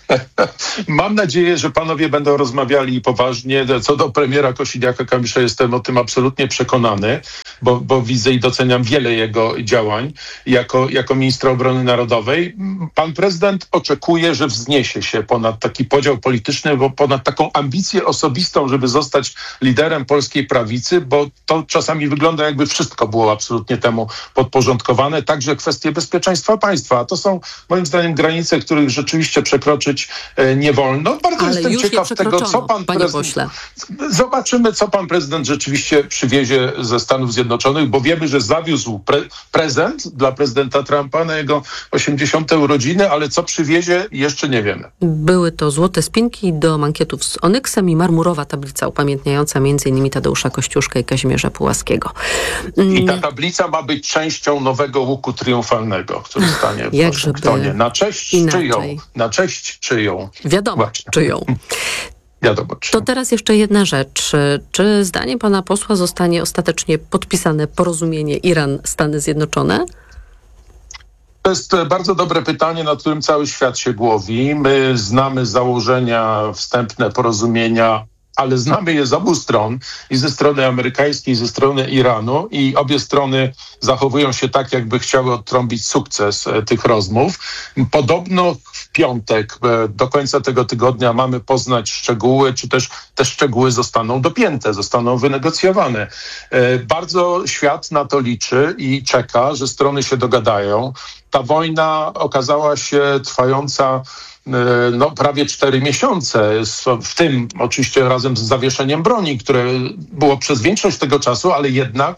mam nadzieję, że panowie będą rozmawiali poważnie. Co do premiera Kosiniaka-Kamysza jestem o tym absolutnie przekonany, bo, bo widzę i doceniam wiele jego działań jako, jako ministra obrony narodowej. Pan prezydent oczekuje, że wzniesie się ponad taki podział polityczny, bo ponad taką ambicję osobistą, żeby zostać liderem polskiej prawicy, bo to czasami wygląda, jakby wszystko było absolutnie temu podporządkowane, także kwestie bezpieczeństwa państwa. A to są moim zdaniem granice, których rzeczywiście przekroczyć e, nie wolno. Bardzo Ale jestem już ciekaw tego, co pan prezydent... Zobaczymy, co pan prezydent rzeczywiście przywiezie ze Stanów Zjednoczonych, bo wiemy, że zawiózł pre- prezent dla prezydenta Trumpa na jego osiemdziesiąte urodziny, ale co przywiezie, jeszcze nie wiemy. Były to złote spinki do mankietów z onyksem i marmurowa tablica upamiętniająca między innymi Tadeusza Kościuszkę i Kazimierza Pułaskiego. I ta tablica ma być częścią nowego łuku triumfalnego, który stanie w Waszyngtonie. Na cześć inaczej. czyją? Na cześć czyją? Wiadomo, Właśnie. czyją. Wiadomo, czyją. To teraz jeszcze jedna rzecz. Czy zdaniem pana posła zostanie ostatecznie podpisane porozumienie Iran-Stany Zjednoczone? To jest bardzo dobre pytanie, nad którym cały świat się głowi. My znamy założenia wstępne porozumienia, ale znamy je z obu stron, i ze strony amerykańskiej, i ze strony Iranu, i obie strony zachowują się tak, jakby chciały odtrąbić sukces e, tych rozmów. Podobno w piątek, e, do końca tego tygodnia mamy poznać szczegóły, czy też te szczegóły zostaną dopięte, zostaną wynegocjowane. E, bardzo świat na to liczy i czeka, że strony się dogadają. Ta wojna okazała się trwająca no, prawie cztery miesiące, w tym oczywiście razem z zawieszeniem broni, które było przez większość tego czasu, ale jednak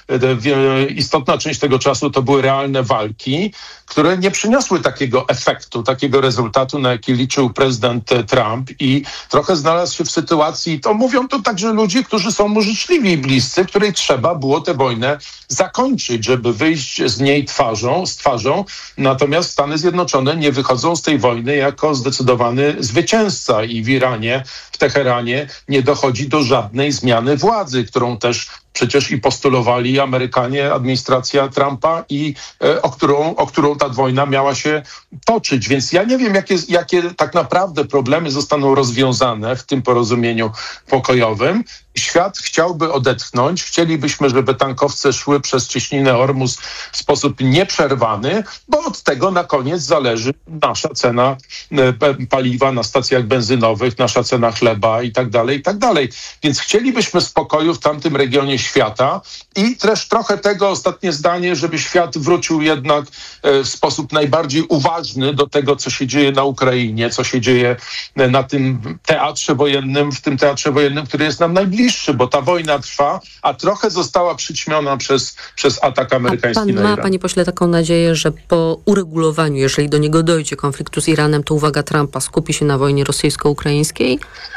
istotna część tego czasu to były realne walki, które nie przyniosły takiego efektu, takiego rezultatu, na jaki liczył prezydent Trump, i trochę znalazł się w sytuacji, to mówią to także ludzie, którzy są mu życzliwi i bliscy, której trzeba było tę wojnę zakończyć, żeby wyjść z niej twarzą, z twarzą. Natomiast Stany Zjednoczone nie wychodzą z tej wojny jako zdecydowany zwycięzca i w Iranie, w Teheranie nie dochodzi do żadnej zmiany władzy, którą też przecież i postulowali Amerykanie, administracja Trumpa, i e, o, którą, o którą ta wojna miała się toczyć. Więc ja nie wiem, jakie, jakie tak naprawdę problemy zostaną rozwiązane w tym porozumieniu pokojowym. Świat chciałby odetchnąć. Chcielibyśmy, żeby tankowce szły przez cieśninę Ormus w sposób nieprzerwany, bo od tego na koniec zależy nasza cena e, paliwa na stacjach benzynowych, nasza cena chleba i tak dalej, i tak dalej. Więc chcielibyśmy spokoju w tamtym regionie świata i też trochę tego, ostatnie zdanie, żeby świat wrócił jednak e, w sposób najbardziej uważny do tego, co się dzieje na Ukrainie, co się dzieje na tym teatrze wojennym, w tym teatrze wojennym, który jest nam najbliższy, bo ta wojna trwa, a trochę została przyćmiona przez, przez atak amerykański a pan na ma, Iran. panie pośle, taką nadzieję, że po uregulowaniu, jeżeli do niego dojdzie, konfliktu z Iranem, to uwaga Trumpa skupi się na wojnie rosyjsko-ukraińskiej?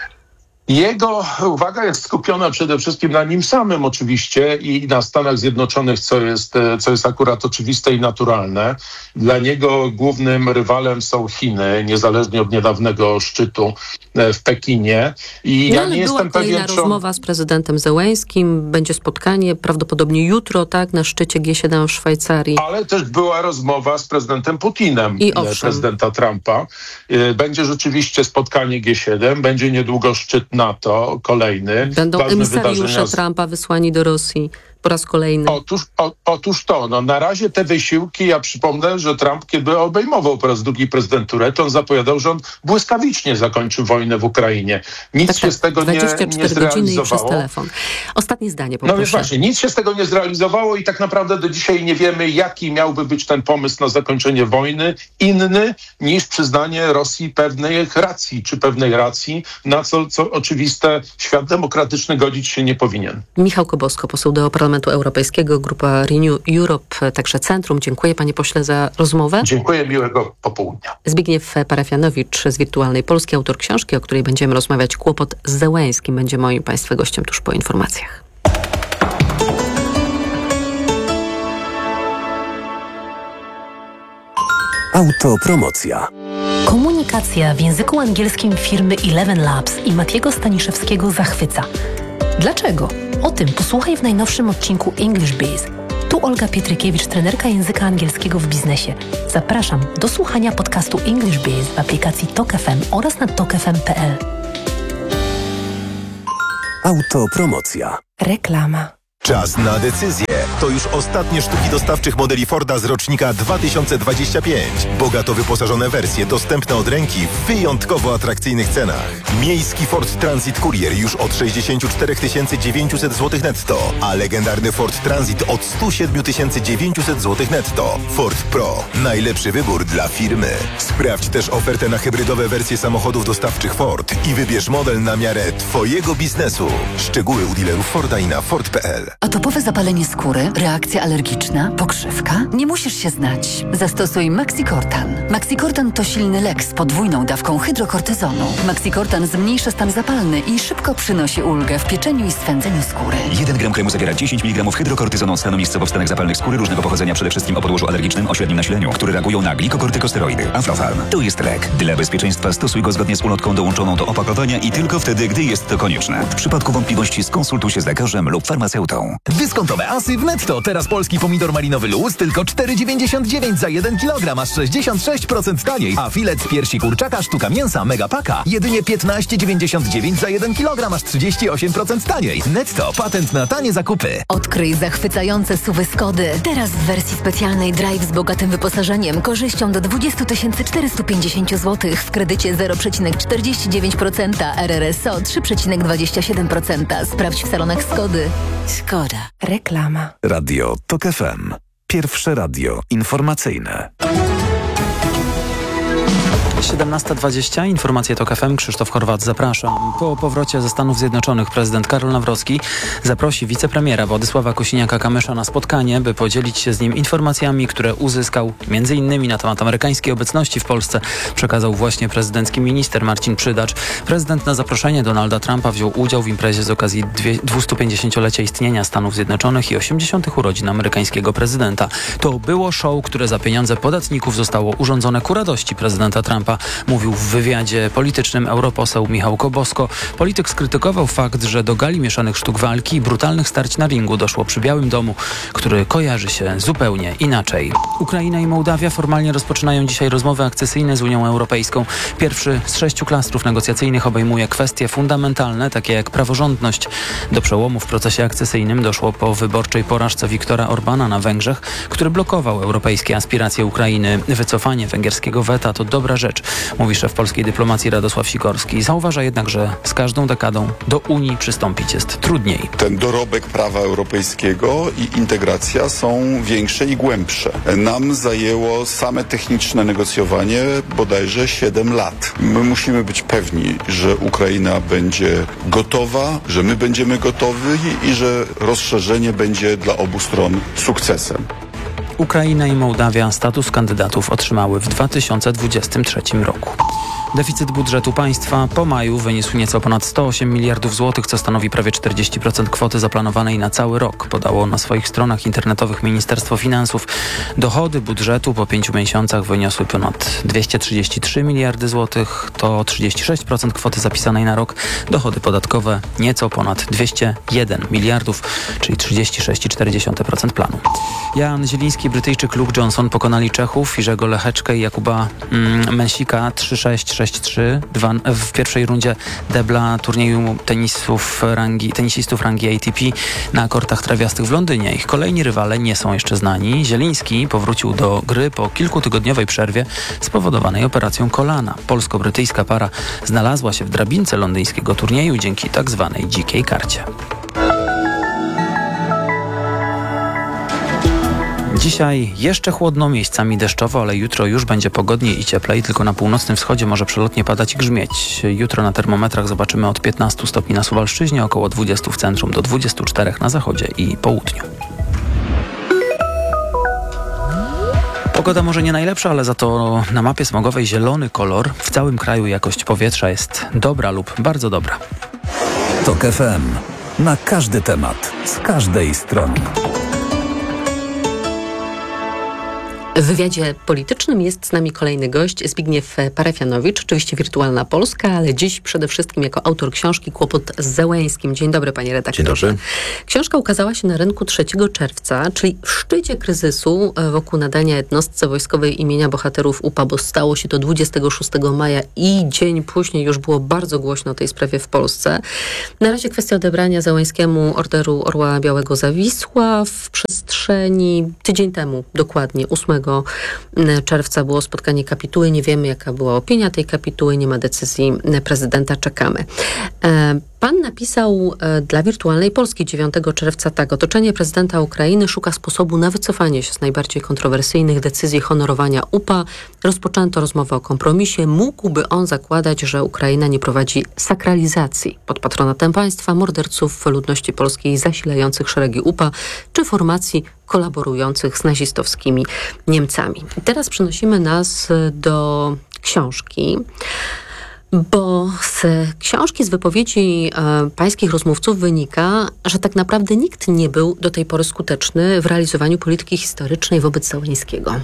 Jego uwaga jest skupiona przede wszystkim na nim samym oczywiście i na Stanach Zjednoczonych, co jest, co jest akurat oczywiste i naturalne. Dla niego głównym rywalem są Chiny, niezależnie od niedawnego szczytu w Pekinie. I no, ja ale nie była jestem kolejna pewien, czy... rozmowa z prezydentem Zełenskim, będzie spotkanie prawdopodobnie jutro, tak, na szczycie G siedem w Szwajcarii. Ale też była rozmowa z prezydentem Putinem, I owszem. prezydenta Trumpa. Będzie rzeczywiście spotkanie G siedem, będzie niedługo szczyt NATO, kolejny. Będą ważne emisariusze wydarzenia z... Trumpa wysłani do Rosji. po raz kolejny? Otóż, o, otóż to, no na razie te wysiłki, ja przypomnę, że Trump, kiedy obejmował po raz drugi prezydenturę, to on zapowiadał, że on błyskawicznie zakończy wojnę w Ukrainie. Nic tak, się tak, z tego nie, nie dwadzieścia cztery godziny i przez telefon. Ostatnie zdanie, poproszę. No więc właśnie, nic się z tego nie zrealizowało i tak naprawdę do dzisiaj nie wiemy, jaki miałby być ten pomysł na zakończenie wojny, inny niż przyznanie Rosji pewnej racji, czy pewnej racji, na co, co oczywiste świat demokratyczny godzić się nie powinien. Michał Kobosko, poseł do Parlamentu Europejskiego, grupa Renew Europe, także Centrum. Dziękuję panie pośle za rozmowę. Dziękuję, miłego popołudnia. Zbigniew Parafianowicz z Wirtualnej Polski, autor książki, o której będziemy rozmawiać, Kłopot z Zełenskim, będzie moim państwa gościem tuż po informacjach. Autopromocja. Komunikacja w języku angielskim firmy Eleven Labs i Matiego Staniszewskiego zachwyca. Dlaczego? O tym posłuchaj w najnowszym odcinku English Biz. Tu Olga Pietrykiewicz, trenerka języka angielskiego w biznesie. Zapraszam do słuchania podcastu English Biz w aplikacji Tok F M oraz na tok f m kropka p l. Autopromocja. Reklama. Czas na decyzję. To już ostatnie sztuki dostawczych modeli Forda z rocznika dwa tysiące dwudziestego piątego. Bogato wyposażone wersje dostępne od ręki w wyjątkowo atrakcyjnych cenach. Miejski Ford Transit Courier już od sześćdziesiąt cztery tysiące dziewięćset złotych netto, a legendarny Ford Transit od sto siedem tysięcy dziewięćset złotych netto. Ford Pro. Najlepszy wybór dla firmy. Sprawdź też ofertę na hybrydowe wersje samochodów dostawczych Ford i wybierz model na miarę Twojego biznesu. Szczegóły u dealerów Forda i na ford kropka p l. Atopowe zapalenie skóry, reakcja alergiczna, pokrzywka? Nie musisz się znać. Zastosuj Maxicortan. Maxicortan to silny lek z podwójną dawką hydrokortyzonu. Maxicortan zmniejsza stan zapalny i szybko przynosi ulgę w pieczeniu i swędzeniu skóry. jeden gram kremu zawiera dziesięć miligramów hydrokortyzonu stanu miejscowo wstanek zapalnych skóry różnego pochodzenia, przede wszystkim o podłożu alergicznym o średnim nasileniu, które reagują na glikokortykosteroidy. Aflofarm. To jest lek. Dla bezpieczeństwa stosuj go zgodnie z ulotką dołączoną do opakowania i tylko wtedy, gdy jest to konieczne. W przypadku wątpliwości skonsultuj się z lekarzem lub farmaceutą. Dyskontowe asy w Netto. Teraz polski pomidor malinowy luz tylko cztery dziewięćdziesiąt dziewięć za jeden kilogram, aż sześćdziesiąt sześć procent taniej. A filet z piersi kurczaka sztuka mięsa Megapaka jedynie piętnaście dziewięćdziesiąt dziewięć za jeden kilogram, aż trzydzieści osiem procent taniej. Netto. Patent na tanie zakupy. Odkryj zachwycające suwy Skody. Teraz w wersji specjalnej Drive z bogatym wyposażeniem, korzyścią do dwadzieścia tysięcy czterysta pięćdziesiąt złotych w kredycie zero przecinek czterdzieści dziewięć procent, R R S O trzy przecinek dwadzieścia siedem procent. Sprawdź w salonach Skody. Skoda. Reklama. Radio Tok F M. Pierwsze radio informacyjne. siedemnasta dwadzieścia, informacje Tok F M, Krzysztof Horwat, zapraszam. Po powrocie ze Stanów Zjednoczonych prezydent Karol Nawrocki zaprosi wicepremiera Władysława Kosiniaka-Kamysza na spotkanie, by podzielić się z nim informacjami, które uzyskał między innymi na temat amerykańskiej obecności w Polsce. Przekazał właśnie prezydencki minister Marcin Przydacz. Prezydent na zaproszenie Donalda Trumpa wziął udział w imprezie z okazji dwustupięćdziesięciolecia istnienia Stanów Zjednoczonych i osiemdziesiątych urodzin amerykańskiego prezydenta. To było show, które za pieniądze podatników zostało urządzone ku radości prezydenta Trumpa. Mówił w wywiadzie politycznym europoseł Michał Kobosko. Polityk skrytykował fakt, że do gali mieszanych sztuk walki i brutalnych starć na ringu doszło przy Białym Domu, który kojarzy się zupełnie inaczej. Ukraina i Mołdawia formalnie rozpoczynają dzisiaj rozmowy akcesyjne z Unią Europejską. Pierwszy z sześciu klastrów negocjacyjnych obejmuje kwestie fundamentalne, takie jak praworządność. Do przełomu w procesie akcesyjnym doszło po wyborczej porażce Viktora Orbana na Węgrzech, który blokował europejskie aspiracje Ukrainy. Wycofanie węgierskiego weta to dobra rzecz, mówi szef polskiej dyplomacji Radosław Sikorski. Zauważa jednak, że z każdą dekadą do Unii przystąpić jest trudniej. Ten dorobek prawa europejskiego i integracja są większe i głębsze. Nam zajęło same techniczne negocjowanie bodajże siedem lat. My musimy być pewni, że Ukraina będzie gotowa, że my będziemy gotowi i że rozszerzenie będzie dla obu stron sukcesem. Ukraina i Mołdawia status kandydatów otrzymały w dwa tysiące dwudziestym trzecim roku. Deficyt budżetu państwa po maju wyniósł nieco ponad sto osiem miliardów złotych, co stanowi prawie czterdzieści procent kwoty zaplanowanej na cały rok, podało na swoich stronach internetowych Ministerstwo Finansów. Dochody budżetu po pięciu miesiącach wyniosły ponad dwieście trzydzieści trzy miliardy złotych, to trzydzieści sześć procent kwoty zapisanej na rok. Dochody podatkowe nieco ponad dwieście jeden miliardów, czyli trzydzieści sześć przecinek cztery procent planu. Jan Zieliński, Brytyjczyk Luke Johnson pokonali Czechów Firzego Lecheczkę i Jakuba mm, Mensika trzy sześć, sześć trzy w pierwszej rundzie debla turnieju tenisów rangi, tenisistów rangi A T P na kortach trawiastych w Londynie. Ich kolejni rywale nie są jeszcze znani. Zieliński powrócił do gry po kilkutygodniowej przerwie spowodowanej operacją kolana. Polsko-brytyjska para znalazła się w drabince londyńskiego turnieju dzięki tak zwanej dzikiej karcie. Dzisiaj jeszcze chłodno, miejscami deszczowo, ale jutro już będzie pogodniej i cieplej, tylko na północnym wschodzie może przelotnie padać i grzmieć. Jutro na termometrach zobaczymy od piętnastu stopni na Suwalszczyźnie, około dwudziestu w centrum do dwudziestu czterech na zachodzie i południu. Pogoda może nie najlepsza, ale za to na mapie smogowej zielony kolor. W całym kraju jakość powietrza jest dobra lub bardzo dobra. TOK F M. Na każdy temat, z każdej strony. W wywiadzie politycznym jest z nami kolejny gość, Zbigniew Parafianowicz, oczywiście Wirtualna Polska, ale dziś przede wszystkim jako autor książki Kłopot z Załęskim. Dzień dobry, panie redaktorze. Dzień dobry. Książka ukazała się na rynku trzeciego czerwca, czyli w szczycie kryzysu wokół nadania jednostce wojskowej imienia bohaterów U P A, bo stało się to dwudziestego szóstego maja i dzień później już było bardzo głośno o tej sprawie w Polsce. Na razie kwestia odebrania Załęskiemu Orderu Orła Białego zawisła w przestrzeni. Tydzień temu, dokładnie, ósmego czerwca było spotkanie kapituły. Nie wiemy, jaka była opinia tej kapituły. Nie ma decyzji prezydenta. Czekamy. Pan napisał dla Wirtualnej Polski dziewiątego czerwca tak. Otoczenie prezydenta Ukrainy szuka sposobu na wycofanie się z najbardziej kontrowersyjnych decyzji honorowania U P A. Rozpoczęto rozmowę o kompromisie. Mógłby on zakładać, że Ukraina nie prowadzi sakralizacji pod patronatem państwa morderców ludności polskiej zasilających szeregi U P A czy formacji kolaborujących z nazistowskimi Niemcami. I teraz przenosimy nas do książki. Bo z książki, z wypowiedzi e, pańskich rozmówców wynika, że tak naprawdę nikt nie był do tej pory skuteczny w realizowaniu polityki historycznej wobec Załęskiego.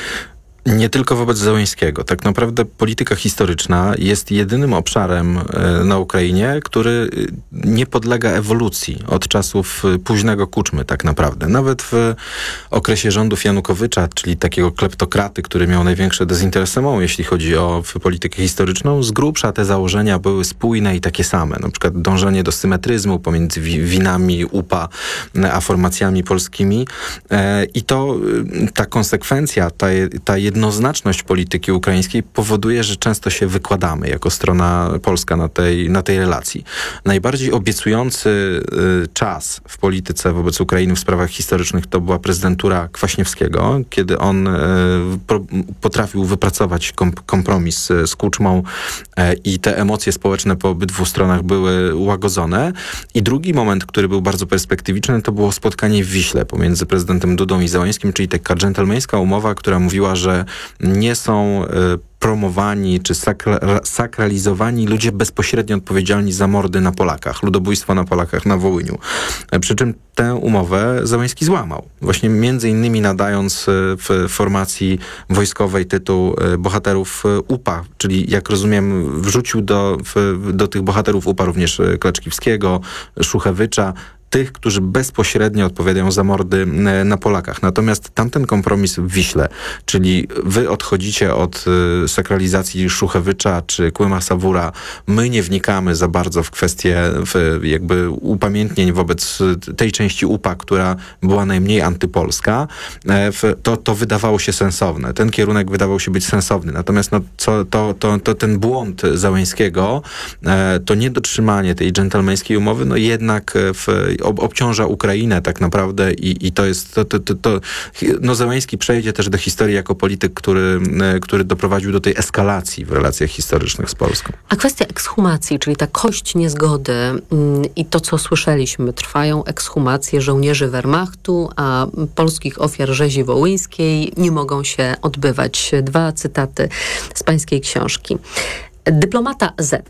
Nie tylko wobec Załęskiego. Tak naprawdę polityka historyczna jest jedynym obszarem na Ukrainie, który nie podlega ewolucji od czasów późnego Kuczmy tak naprawdę. Nawet w okresie rządów Janukowycza, czyli takiego kleptokraty, który miał największe dezinteresement, jeśli chodzi o politykę historyczną, z grubsza te założenia były spójne i takie same. Na przykład dążenie do symetryzmu pomiędzy winami U P A a formacjami polskimi. I to ta konsekwencja, ta, ta jednoznaczność polityki ukraińskiej powoduje, że często się wykładamy jako strona polska na tej, na tej relacji. Najbardziej obiecujący y, czas w polityce wobec Ukrainy w sprawach historycznych to była prezydentura Kwaśniewskiego, kiedy on y, pro, potrafił wypracować kom, kompromis y, z Kuczmą y, i te emocje społeczne po obydwu stronach były ułagodzone. I drugi moment, który był bardzo perspektywiczny, to było spotkanie w Wiśle pomiędzy prezydentem Dudą i Załęskim, czyli taka dżentelmeńska umowa, która mówiła, że nie są y, promowani czy sakra- sakralizowani ludzie bezpośrednio odpowiedzialni za mordy na Polakach, ludobójstwo na Polakach na Wołyniu. E, przy czym tę umowę Załęski złamał. Właśnie między innymi nadając w formacji wojskowej tytuł bohaterów U P A, czyli jak rozumiem wrzucił do, w, do tych bohaterów U P A również Klaczkiwskiego, Szuchewycza, tych, którzy bezpośrednio odpowiadają za mordy na Polakach. Natomiast tamten kompromis w Wiśle, czyli wy odchodzicie od y, sakralizacji Szuchewycza czy Kłyma Sawura, my nie wnikamy za bardzo w kwestie w, jakby upamiętnień wobec tej części U P A, która była najmniej antypolska, e, w, to, to wydawało się sensowne. Ten kierunek wydawał się być sensowny. Natomiast no, co, to, to, to ten błąd Załęskiego, e, to niedotrzymanie tej dżentelmeńskiej umowy, no jednak w obciąża Ukrainę tak naprawdę i, i to jest, to, to, to, to no Załęski przejdzie też do historii jako polityk, który, który doprowadził do tej eskalacji w relacjach historycznych z Polską. A kwestia ekshumacji, czyli ta kość niezgody i to, co słyszeliśmy, trwają ekshumacje żołnierzy Wehrmachtu, a polskich ofiar rzezi wołyńskiej nie mogą się odbywać. Dwa cytaty z pańskiej książki. Dyplomata Z.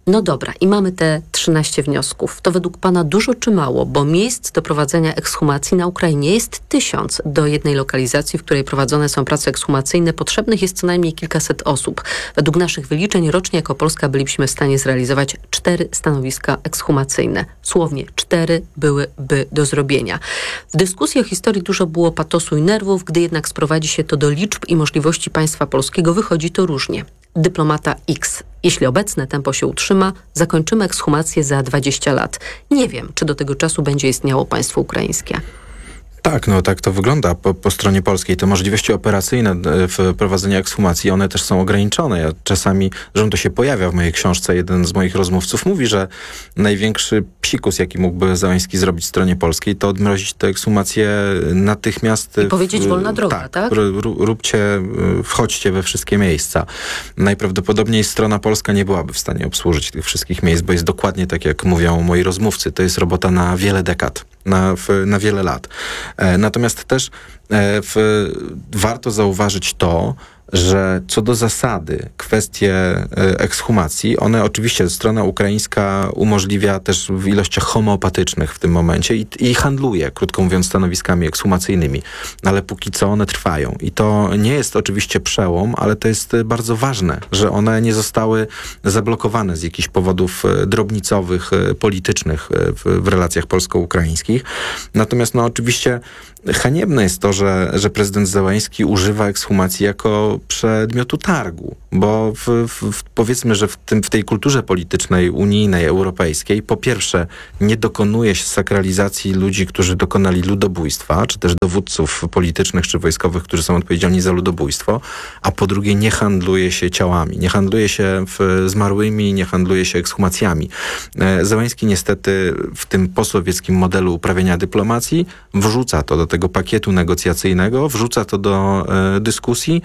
No dobra, i mamy te trzynaście wniosków. To według pana dużo czy mało? Bo miejsc do prowadzenia ekshumacji na Ukrainie jest tysiąc. Do jednej lokalizacji, w której prowadzone są prace ekshumacyjne, potrzebnych jest co najmniej kilkaset osób. Według naszych wyliczeń rocznie jako Polska bylibyśmy w stanie zrealizować cztery stanowiska ekshumacyjne. Słownie cztery byłyby do zrobienia. W dyskusji o historii dużo było patosu i nerwów, gdy jednak sprowadzi się to do liczb i możliwości państwa polskiego, wychodzi to różnie. Dyplomata X. Jeśli obecne tempo się utrzyma, zakończymy ekshumację za dwadzieścia lat. Nie wiem, czy do tego czasu będzie istniało państwo ukraińskie. Tak, no tak to wygląda po, po stronie polskiej. Te możliwości operacyjne w prowadzeniu ekshumacji, one też są ograniczone. Ja czasami, że to się pojawia w mojej książce, jeden z moich rozmówców mówi, że największy psikus, jaki mógłby Zełański zrobić stronie polskiej, to odmrozić tę ekshumację natychmiast. I powiedzieć w, wolna droga, tak? tak? Róbcie, wchodźcie we wszystkie miejsca. Najprawdopodobniej strona polska nie byłaby w stanie obsłużyć tych wszystkich miejsc, bo jest dokładnie tak, jak mówią moi rozmówcy. To jest robota na wiele dekad, na, na wiele lat. Natomiast też w, warto zauważyć to, że co do zasady kwestie ekshumacji, one oczywiście strona ukraińska umożliwia też w ilościach homeopatycznych w tym momencie i, i handluje, krótko mówiąc, stanowiskami ekshumacyjnymi, ale póki co one trwają. I to nie jest oczywiście przełom, ale to jest bardzo ważne, że one nie zostały zablokowane z jakichś powodów drobnicowych, politycznych w, w relacjach polsko-ukraińskich. Natomiast no oczywiście haniebne jest to, że, że prezydent Zełański używa ekshumacji jako przedmiotu targu, bo w, w, powiedzmy, że w, tym, w tej kulturze politycznej, unijnej, europejskiej, po pierwsze nie dokonuje się sakralizacji ludzi, którzy dokonali ludobójstwa, czy też dowódców politycznych czy wojskowych, którzy są odpowiedzialni za ludobójstwo, a po drugie nie handluje się ciałami, nie handluje się w, zmarłymi, nie handluje się ekshumacjami. Zełański niestety w tym posowieckim modelu uprawiania dyplomacji wrzuca to do tego pakietu negocjacyjnego, wrzuca to do e, dyskusji,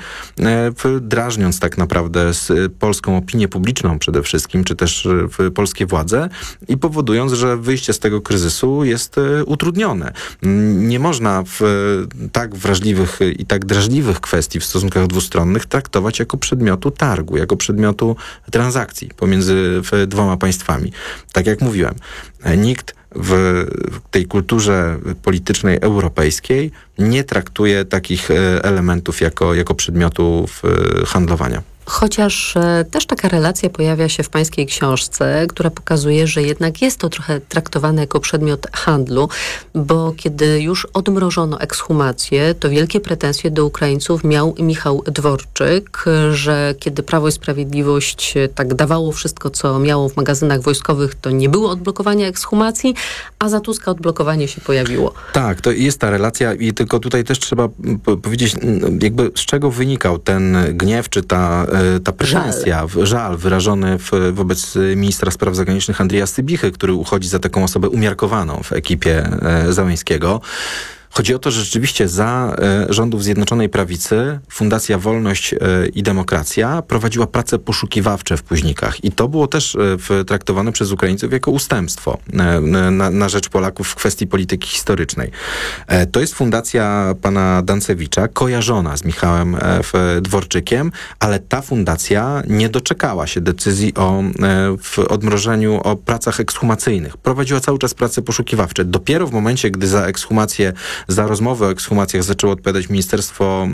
e, drażniąc tak naprawdę z polską opinię publiczną przede wszystkim, czy też e, polskie władze i powodując, że wyjście z tego kryzysu jest e, utrudnione. Nie można w e, tak wrażliwych i tak drażliwych kwestii w stosunkach dwustronnych traktować jako przedmiotu targu, jako przedmiotu transakcji pomiędzy w, dwoma państwami. Tak jak mówiłem, e, nikt w tej kulturze politycznej europejskiej nie traktuje takich elementów jako, jako przedmiotów handlowania. Chociaż e, też taka relacja pojawia się w pańskiej książce, która pokazuje, że jednak jest to trochę traktowane jako przedmiot handlu, bo kiedy już odmrożono ekshumację, to wielkie pretensje do Ukraińców miał Michał Dworczyk, że kiedy Prawo i Sprawiedliwość tak dawało wszystko, co miało w magazynach wojskowych, to nie było odblokowania ekshumacji, a za Tuska odblokowanie się pojawiło. Tak, to jest ta relacja i tylko tutaj też trzeba powiedzieć, jakby z czego wynikał ten gniew, czy ta ta pretensja, żal, żal wyrażony w, wobec ministra spraw zagranicznych Andrija Sybichy, który uchodzi za taką osobę umiarkowaną w ekipie e, Zełańskiego. Chodzi o to, że rzeczywiście za e, rządów Zjednoczonej Prawicy Fundacja Wolność e, i Demokracja prowadziła prace poszukiwawcze w Późnikach. I to było też e, w, traktowane przez Ukraińców jako ustępstwo e, na, na rzecz Polaków w kwestii polityki historycznej. E, to jest fundacja pana Dancewicza, kojarzona z Michałem e, w, Dworczykiem, ale ta fundacja nie doczekała się decyzji o e, w odmrożeniu, o pracach ekshumacyjnych. Prowadziła cały czas prace poszukiwawcze. Dopiero w momencie, gdy za ekshumację Za rozmowę o ekshumacjach zaczęło odpowiadać Ministerstwo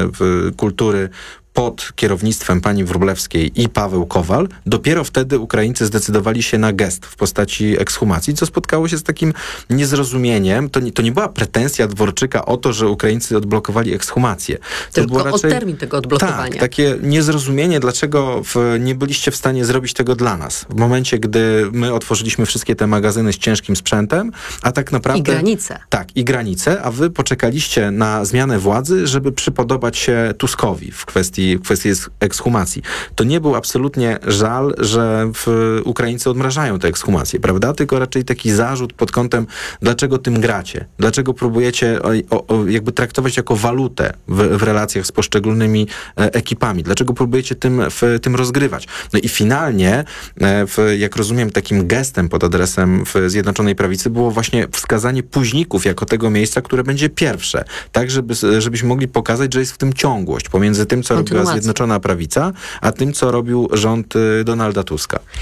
e, Kultury pod kierownictwem pani Wróblewskiej i Paweł Kowal, dopiero wtedy Ukraińcy zdecydowali się na gest w postaci ekshumacji, co spotkało się z takim niezrozumieniem. To nie, to nie była pretensja Dworczyka o to, że Ukraińcy odblokowali ekshumację. To Tylko było raczej, o termin tego odblokowania. Tak, takie niezrozumienie, dlaczego w, nie byliście w stanie zrobić tego dla nas. W momencie, gdy my otworzyliśmy wszystkie te magazyny z ciężkim sprzętem, a tak naprawdę... I granice. Tak, i granice, a wy poczekaliście na zmianę władzy, żeby przypodobać się Tuskowi w kwestii w kwestii ekshumacji. To nie był absolutnie żal, że w Ukraińcy odmrażają te ekshumacje, prawda? Tylko raczej taki zarzut pod kątem, dlaczego tym gracie? Dlaczego próbujecie o, o, jakby traktować jako walutę w, w relacjach z poszczególnymi e, ekipami? Dlaczego próbujecie tym, w, tym rozgrywać? No i finalnie, e, w, jak rozumiem, takim gestem pod adresem w Zjednoczonej Prawicy było właśnie wskazanie Późników jako tego miejsca, które będzie pierwsze. Tak, żeby, żebyśmy mogli pokazać, że jest w tym ciągłość pomiędzy tym, co robiła Zjednoczona Prawica, a tym, co robił rząd Donalda Tuska.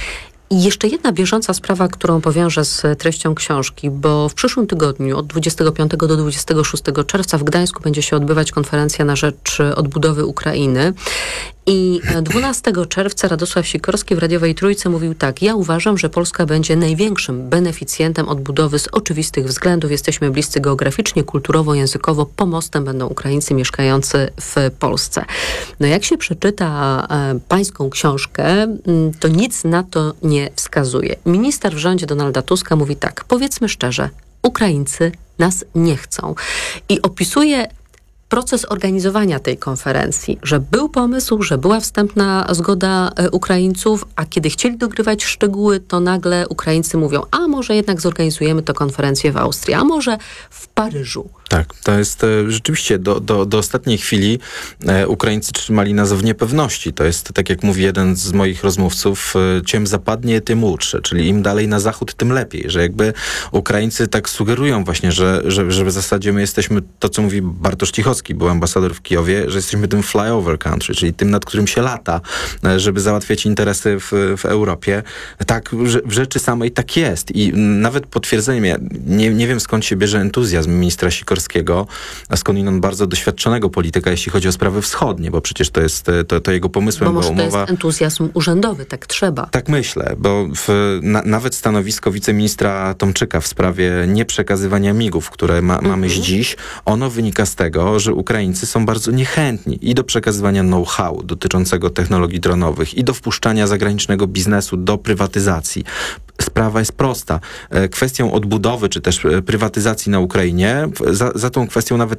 I jeszcze jedna bieżąca sprawa, którą powiążę z treścią książki, bo w przyszłym tygodniu od dwudziestego piątego do dwudziestego szóstego czerwca w Gdańsku będzie się odbywać konferencja na rzecz odbudowy Ukrainy. I dwunastego czerwca Radosław Sikorski w Radiowej Trójce mówił tak: ja uważam, że Polska będzie największym beneficjentem odbudowy z oczywistych względów. Jesteśmy bliscy geograficznie, kulturowo, językowo. Pomostem będą Ukraińcy mieszkający w Polsce. No jak się przeczyta e, pańską książkę, m, to nic na to nie wskazuje. Minister w rządzie Donalda Tuska mówi tak: powiedzmy szczerze, Ukraińcy nas nie chcą. I opisuje proces organizowania tej konferencji, że był pomysł, że była wstępna zgoda Ukraińców, a kiedy chcieli dogrywać szczegóły, to nagle Ukraińcy mówią: a może jednak zorganizujemy tę konferencję w Austrii, a może w Paryżu. Tak, to jest e, rzeczywiście do, do, do ostatniej chwili e, Ukraińcy trzymali nas w niepewności. To jest, tak jak mówi jeden z moich rozmówców, e, ciem zapadnie, tym łódź, czyli im dalej na zachód, tym lepiej. Że jakby Ukraińcy tak sugerują właśnie, że, że, że w zasadzie my jesteśmy, to co mówi Bartosz Cichocki, był ambasador w Kijowie, że jesteśmy tym flyover country, czyli tym, nad którym się lata, e, żeby załatwiać interesy w, w Europie. Tak w, w rzeczy samej tak jest. I nawet potwierdzeniem, ja nie, nie wiem skąd się bierze entuzjazm ministra Sikorskiego, a skądinąd bardzo doświadczonego polityka, jeśli chodzi o sprawy wschodnie, bo przecież to jest to, to jego pomysłem. Bo może umowa... to jest entuzjazm urzędowy, tak trzeba. Tak myślę, bo w, na, nawet stanowisko wiceministra Tomczyka w sprawie nieprzekazywania migów, które ma, mamy mhm. dziś, ono wynika z tego, że Ukraińcy są bardzo niechętni i do przekazywania know-how dotyczącego technologii dronowych, i do wpuszczania zagranicznego biznesu do prywatyzacji. Sprawa jest prosta. Kwestią odbudowy, czy też prywatyzacji na Ukrainie, za, za tą kwestią nawet